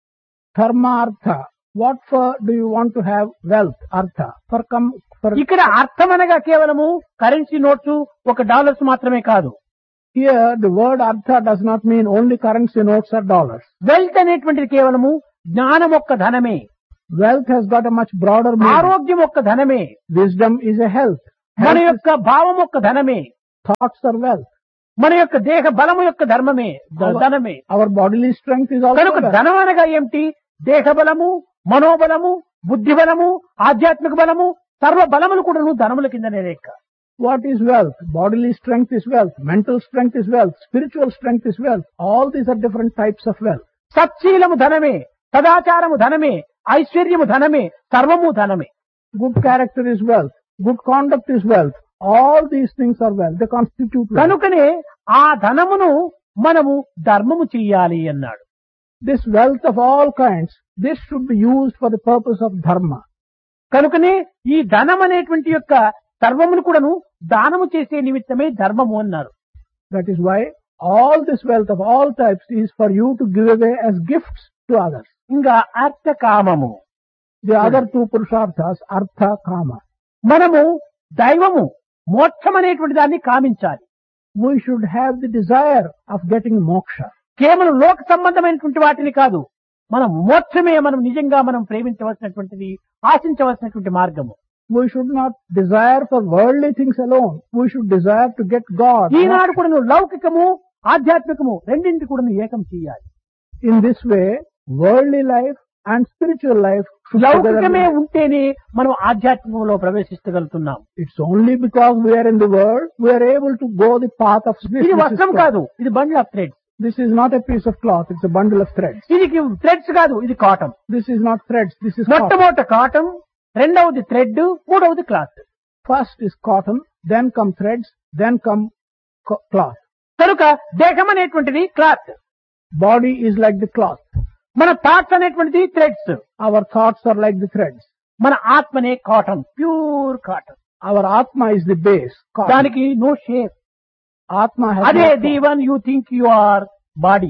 [SPEAKER 2] Dharma artha. What for do you want to have wealth? Artha. For
[SPEAKER 1] ఇక్కడ అర్థం అనగా కేవలము కరెన్సీ నోట్స్ $1 మాత్రమే కాదు.
[SPEAKER 2] here the word artha does not mean only currency notes or dollars.
[SPEAKER 1] Wealth అనేటువంటిది కేవలము జ్ఞానం ఒక్క ధనమే,
[SPEAKER 2] Wealth has got a much broader meaning.
[SPEAKER 1] ఆరోగ్యం ఒక్క ధనమే,
[SPEAKER 2] Wisdom is a health.
[SPEAKER 1] మన
[SPEAKER 2] Health is
[SPEAKER 1] యొక్క భావం ఒక్క ధనమే,
[SPEAKER 2] thoughts are wealth.
[SPEAKER 1] మన యొక్క దేహ బలము యొక్క ధర్మమే ధనమే.
[SPEAKER 2] Our bodily strength is also
[SPEAKER 1] కనుక
[SPEAKER 2] wealth.
[SPEAKER 1] ధనం అనగా ఏమిటి? దేహ బలము, మనోబలము, బుద్ధి బలము, ఆధ్యాత్మిక బలము, సర్వ బలములు కూడా ధనముల కిందనే లెక్క.
[SPEAKER 2] What is wealth? Bodily strength is wealth. Mental strength is wealth. Spiritual strength is wealth. All these are different types of wealth.
[SPEAKER 1] సత్శీలము ధనమే, సదాచారము ధనమే, ఐశ్వర్యము ధనమే, సర్వము ధనమే.
[SPEAKER 2] Good character is wealth. Good conduct is wealth. All these things are wealth. They constitute wealth.
[SPEAKER 1] కనుకనే ఆ ధనమును మనము ధర్మము చెయ్యాలి అన్నాడు.
[SPEAKER 2] This wealth of all kinds, this should be used for the purpose of dharma.
[SPEAKER 1] కనుకనే ఈ ధనం అనేటువంటి యొక్క సర్వమును కూడాను దానము చేసే నిమిత్తమే ధర్మము అన్నారు.
[SPEAKER 2] That is why all this wealth of all types is for you to give away as gifts to others.
[SPEAKER 1] ఇంకా అర్థ కామము.
[SPEAKER 2] The other two purusharthas, artha, kama.
[SPEAKER 1] మనము దైవము మోక్షం అనేటువంటి దాన్ని కామించాలి.
[SPEAKER 2] We should have the desire of getting moksha.
[SPEAKER 1] కేవలం లోక సంబంధమైనటువంటి వాటిని కాదు, మనం మోక్షమే మనం నిజంగా మనం ప్రేమించవలసినటువంటిది, ఆశించవలసినటువంటి మార్గము.
[SPEAKER 2] We should not desire for worldly things alone. We should desire to get God.
[SPEAKER 1] ఈనాడు కూడా నువ్వు లౌకికము ఆధ్యాత్మికము రెండింటి కూడా నువ్వు ఏకం చేయాలి.
[SPEAKER 2] In this way, worldly life and spiritual life should
[SPEAKER 1] లౌకికమే
[SPEAKER 2] together.
[SPEAKER 1] ఉంటేనే మనం ఆధ్యాత్మికంలో ప్రవేశించగలుగుతున్నాం.
[SPEAKER 2] It's only because we are in the world we are able to go the path of
[SPEAKER 1] ఇది
[SPEAKER 2] spiritual.
[SPEAKER 1] వస్త్రం కాదు, ఇది bundle of threads.
[SPEAKER 2] This is not a piece of cloth. It's a bundle of threads.
[SPEAKER 1] ఇది threads కాదు, ఇది cotton.
[SPEAKER 2] This is not threads. This is cotton.
[SPEAKER 1] మొట్టమొదట cotton, రెండవది thread, మూడవది cloth.
[SPEAKER 2] First is cotton, then come threads, then come cloth.
[SPEAKER 1] కనుక దేహం అనేటువంటిది cloth,
[SPEAKER 2] Body is like the cloth.
[SPEAKER 1] మన థాట్స్ అనేటువంటిది threads,
[SPEAKER 2] Our thoughts are like the threads.
[SPEAKER 1] మన ఆత్మనే cotton, pure cotton.
[SPEAKER 2] Our atma is the base. Cotton.
[SPEAKER 1] దానికి no shape.
[SPEAKER 2] Atma has
[SPEAKER 1] అదే
[SPEAKER 2] no
[SPEAKER 1] the
[SPEAKER 2] form.
[SPEAKER 1] One you think you or body,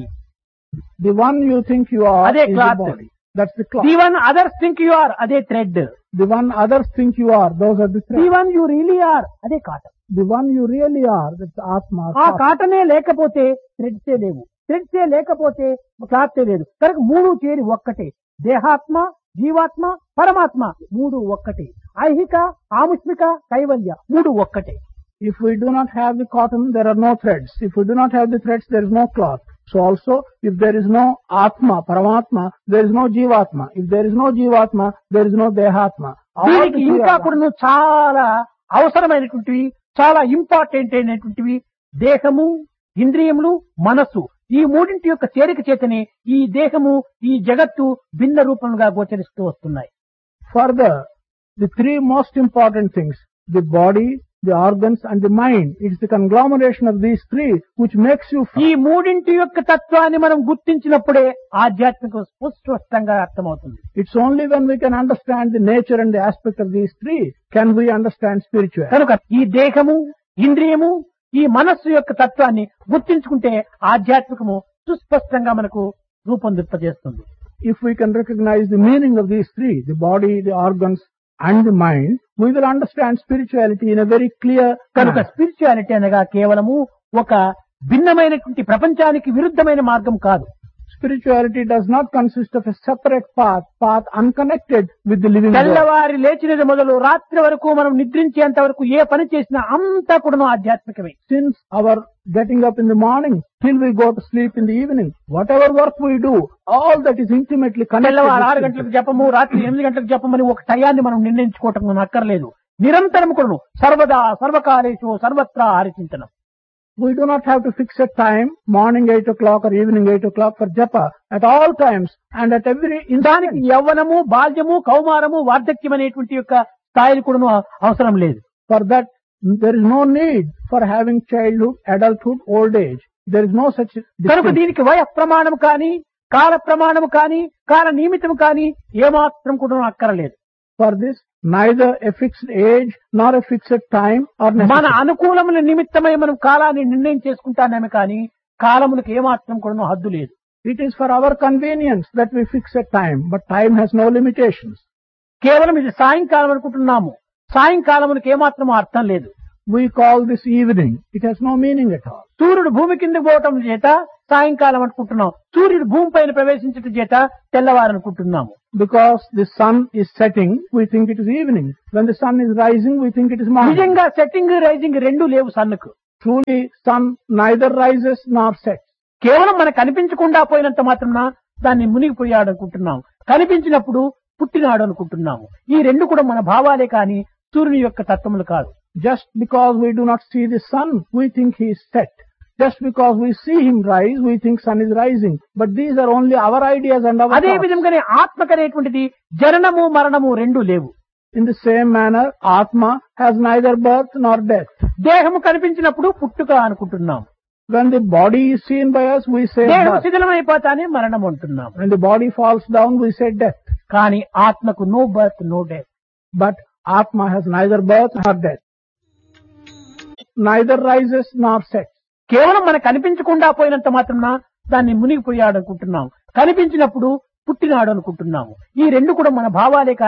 [SPEAKER 2] The one you think you are
[SPEAKER 1] అదే
[SPEAKER 2] is the
[SPEAKER 1] cloth.
[SPEAKER 2] body. That's the cloth.
[SPEAKER 1] The one others think you are అదే thread,
[SPEAKER 2] The one others think you are, those are the
[SPEAKER 1] the
[SPEAKER 2] threads.
[SPEAKER 1] One you really are అదే cotton.
[SPEAKER 2] The one you really are, that's atma.
[SPEAKER 1] ఆ
[SPEAKER 2] cotton.
[SPEAKER 1] కాటనే లేకపోతే థ్రెడ్సే లేవు, థ్రెడ్సే లేకపోతే క్లాతే లేదు. కనుక మూడు చేరి ఒక్కటే, దేహాత్మ, జీవాత్మ, పరమాత్మ మూడు ఒక్కటే, ఐహిక, ఆముష్మిక, కైవల్య మూడు ఒక్కటే.
[SPEAKER 2] If we do not have the cotton, there are no threads. If we do not have the threads, there is no cloth. So also, if there is no Atma, Paramatma, there is no Jivatma. If there is no Jivatma, there is no Dehatma. All the
[SPEAKER 1] దీనికి
[SPEAKER 2] three
[SPEAKER 1] ఇంకా
[SPEAKER 2] are
[SPEAKER 1] కూడా చాలా అవసరమైనటువంటివి, చాలా important అయినటువంటివి దేహము, ఇంద్రియములు, మనస్సు. ఈ మూడింటి యొక్క చేరిక చేతనే ఈ దేహము, ఈ జగత్తు భిన్న రూపంగా గోచరిస్తూ వస్తున్నాయి.
[SPEAKER 2] further, the three most important things, the body, the organs and the mind. It's the conglomeration of these three which makes you
[SPEAKER 1] ఈ మూడింటి యొక్క తత్వాన్ని మనం గుర్తించినప్పుడే ఆధ్యాత్మిక స్పష్టంగా అర్థమవుతుంది.
[SPEAKER 2] It's only when we can understand the nature and the aspect of these three can we understand spirituality.
[SPEAKER 1] కనుక ఈ దేహము, ఇంద్రియము, ఈ మనస్సు యొక్క తత్వాన్ని గుర్తించుకుంటే ఆధ్యాత్మికము సుస్పష్టంగా మనకు రూపొందింపజేస్తుంది.
[SPEAKER 2] If we can recognize the meaning of these three, the body, the organs and the mind, we will understand spirituality in a very clear
[SPEAKER 1] కనుక
[SPEAKER 2] manner.
[SPEAKER 1] స్పిరిచువాలిటీ అనగా కేవలము ఒక భిన్నమైనటువంటి ప్రపంచానికి విరుద్ధమైన మార్గం కాదు.
[SPEAKER 2] Spirituality does not consist of a separate path unconnected with the living world.
[SPEAKER 1] తెల్లవారి లేచినది మొదలు రాత్రి వరకు మనం నిద్రించేంత వరకు ఏ పని చేసినా అంతా కూడా ఆధ్యాత్మికమే.
[SPEAKER 2] Since our getting up in the morning till we go to sleep in the evening, whatever work we do, all that is intimately connected.
[SPEAKER 1] తెల్లవారు 6
[SPEAKER 2] with
[SPEAKER 1] గంటలకు జపము, రాత్రి 8 గంటలకు జపమని ఒక టయాన్ని మనం నిర్ణయించుకోవటం అక్కర్లేదు. నిరంతరం కూడా సర్వదా సర్వకాలేషు సర్వత్రా హరిచింతనం.
[SPEAKER 2] We do not have to fix a time, morning 8 o'clock or evening 8 o'clock for japa. At all times and at every
[SPEAKER 1] దానికి
[SPEAKER 2] instant.
[SPEAKER 1] యవ్వనము, బాల్యము, కౌమారము, వార్ధక్యం అనేటువంటి యొక్క స్థాయిలు కూడా అవసరం లేదు.
[SPEAKER 2] For that, there is no need for having childhood, adulthood, old age. There is no such
[SPEAKER 1] కనుక
[SPEAKER 2] distinction.
[SPEAKER 1] దీనికి వయ ప్రమాణం కానీ, కాల ప్రమాణం కానీ, కాల నియమితం కానీ ఏమాత్రం కూడా అక్కరలేదు.
[SPEAKER 2] For this, neither a fixed age nor a fixed time or
[SPEAKER 1] మన
[SPEAKER 2] necessity.
[SPEAKER 1] అనుకూలమైన నిమిత్తమై మనం కాలాన్ని నిర్ణయం చేసుకుంటానేమే కానీ కాలములకు ఏమాత్రం కూడా హద్దు లేదు.
[SPEAKER 2] It is for our convenience that we fix a time, but time has no limitations.
[SPEAKER 1] కేవలం ఇది సాయంకాలం అనుకుంటున్నాము. సాయంకాలములకు ఏమాత్రం అర్థం లేదు.
[SPEAKER 2] We call this evening. It has no meaning at all.
[SPEAKER 1] సూర్యుడు భూమి కిందకు పోవటం చేత సాయంకాలం అనుకుంటున్నాం. సూర్యుడు భూమి పైన ప్రవేశించటం చేత తెల్లవారనుకుంటున్నాము.
[SPEAKER 2] Because the sun is setting, we think it is evening. When the sun is rising, we think it is morning.
[SPEAKER 1] నిజంగా సెట్టింగ్ రైజింగ్ రెండు లేవు సన్నుకు.
[SPEAKER 2] Truly, sun neither rises nor sets.
[SPEAKER 1] కేవలం మనకు కనిపించకుండా పోయినంత మాత్రాన దాన్ని మునిగిపోయాడు అనుకుంటున్నాం. కనిపించినప్పుడు పుట్టినాడు అనుకుంటున్నాము. ఈ రెండు కూడా మన భావాలే కాని సూర్యుని యొక్క తత్వములు కాదు.
[SPEAKER 2] Just because we do not see the sun, we think he is set. Just because we see him rise, we think sun is rising. But these are only our ideas and our
[SPEAKER 1] అదే
[SPEAKER 2] thoughts.
[SPEAKER 1] విధంగానే ఆత్మకనేటువంటిది జననము మరణము రెండు లేవు.
[SPEAKER 2] In the same manner, Atma has neither birth nor death.
[SPEAKER 1] దేహము కనిపించినప్పుడు పుట్టుక అనుకుంటున్నాం.
[SPEAKER 2] When the body is seen by us, we say
[SPEAKER 1] దేహం
[SPEAKER 2] birth.
[SPEAKER 1] శిథిలమైపోతానే మరణం అంటున్నాం.
[SPEAKER 2] When the body falls down, we say death.
[SPEAKER 1] కానీ ఆత్మకు no birth no death.
[SPEAKER 2] But Atma has neither birth nor death. Neither rises nor sets.
[SPEAKER 1] కేవలం మనకు కనిపించకుండా పోయినంత మాత్రాన దాన్ని మునిగిపోయాడు అనుకుంటున్నాం. కనిపించినప్పుడు పుట్టినాడు అనుకుంటున్నాము. ఈ రెండు కూడా మన భావాలే కాని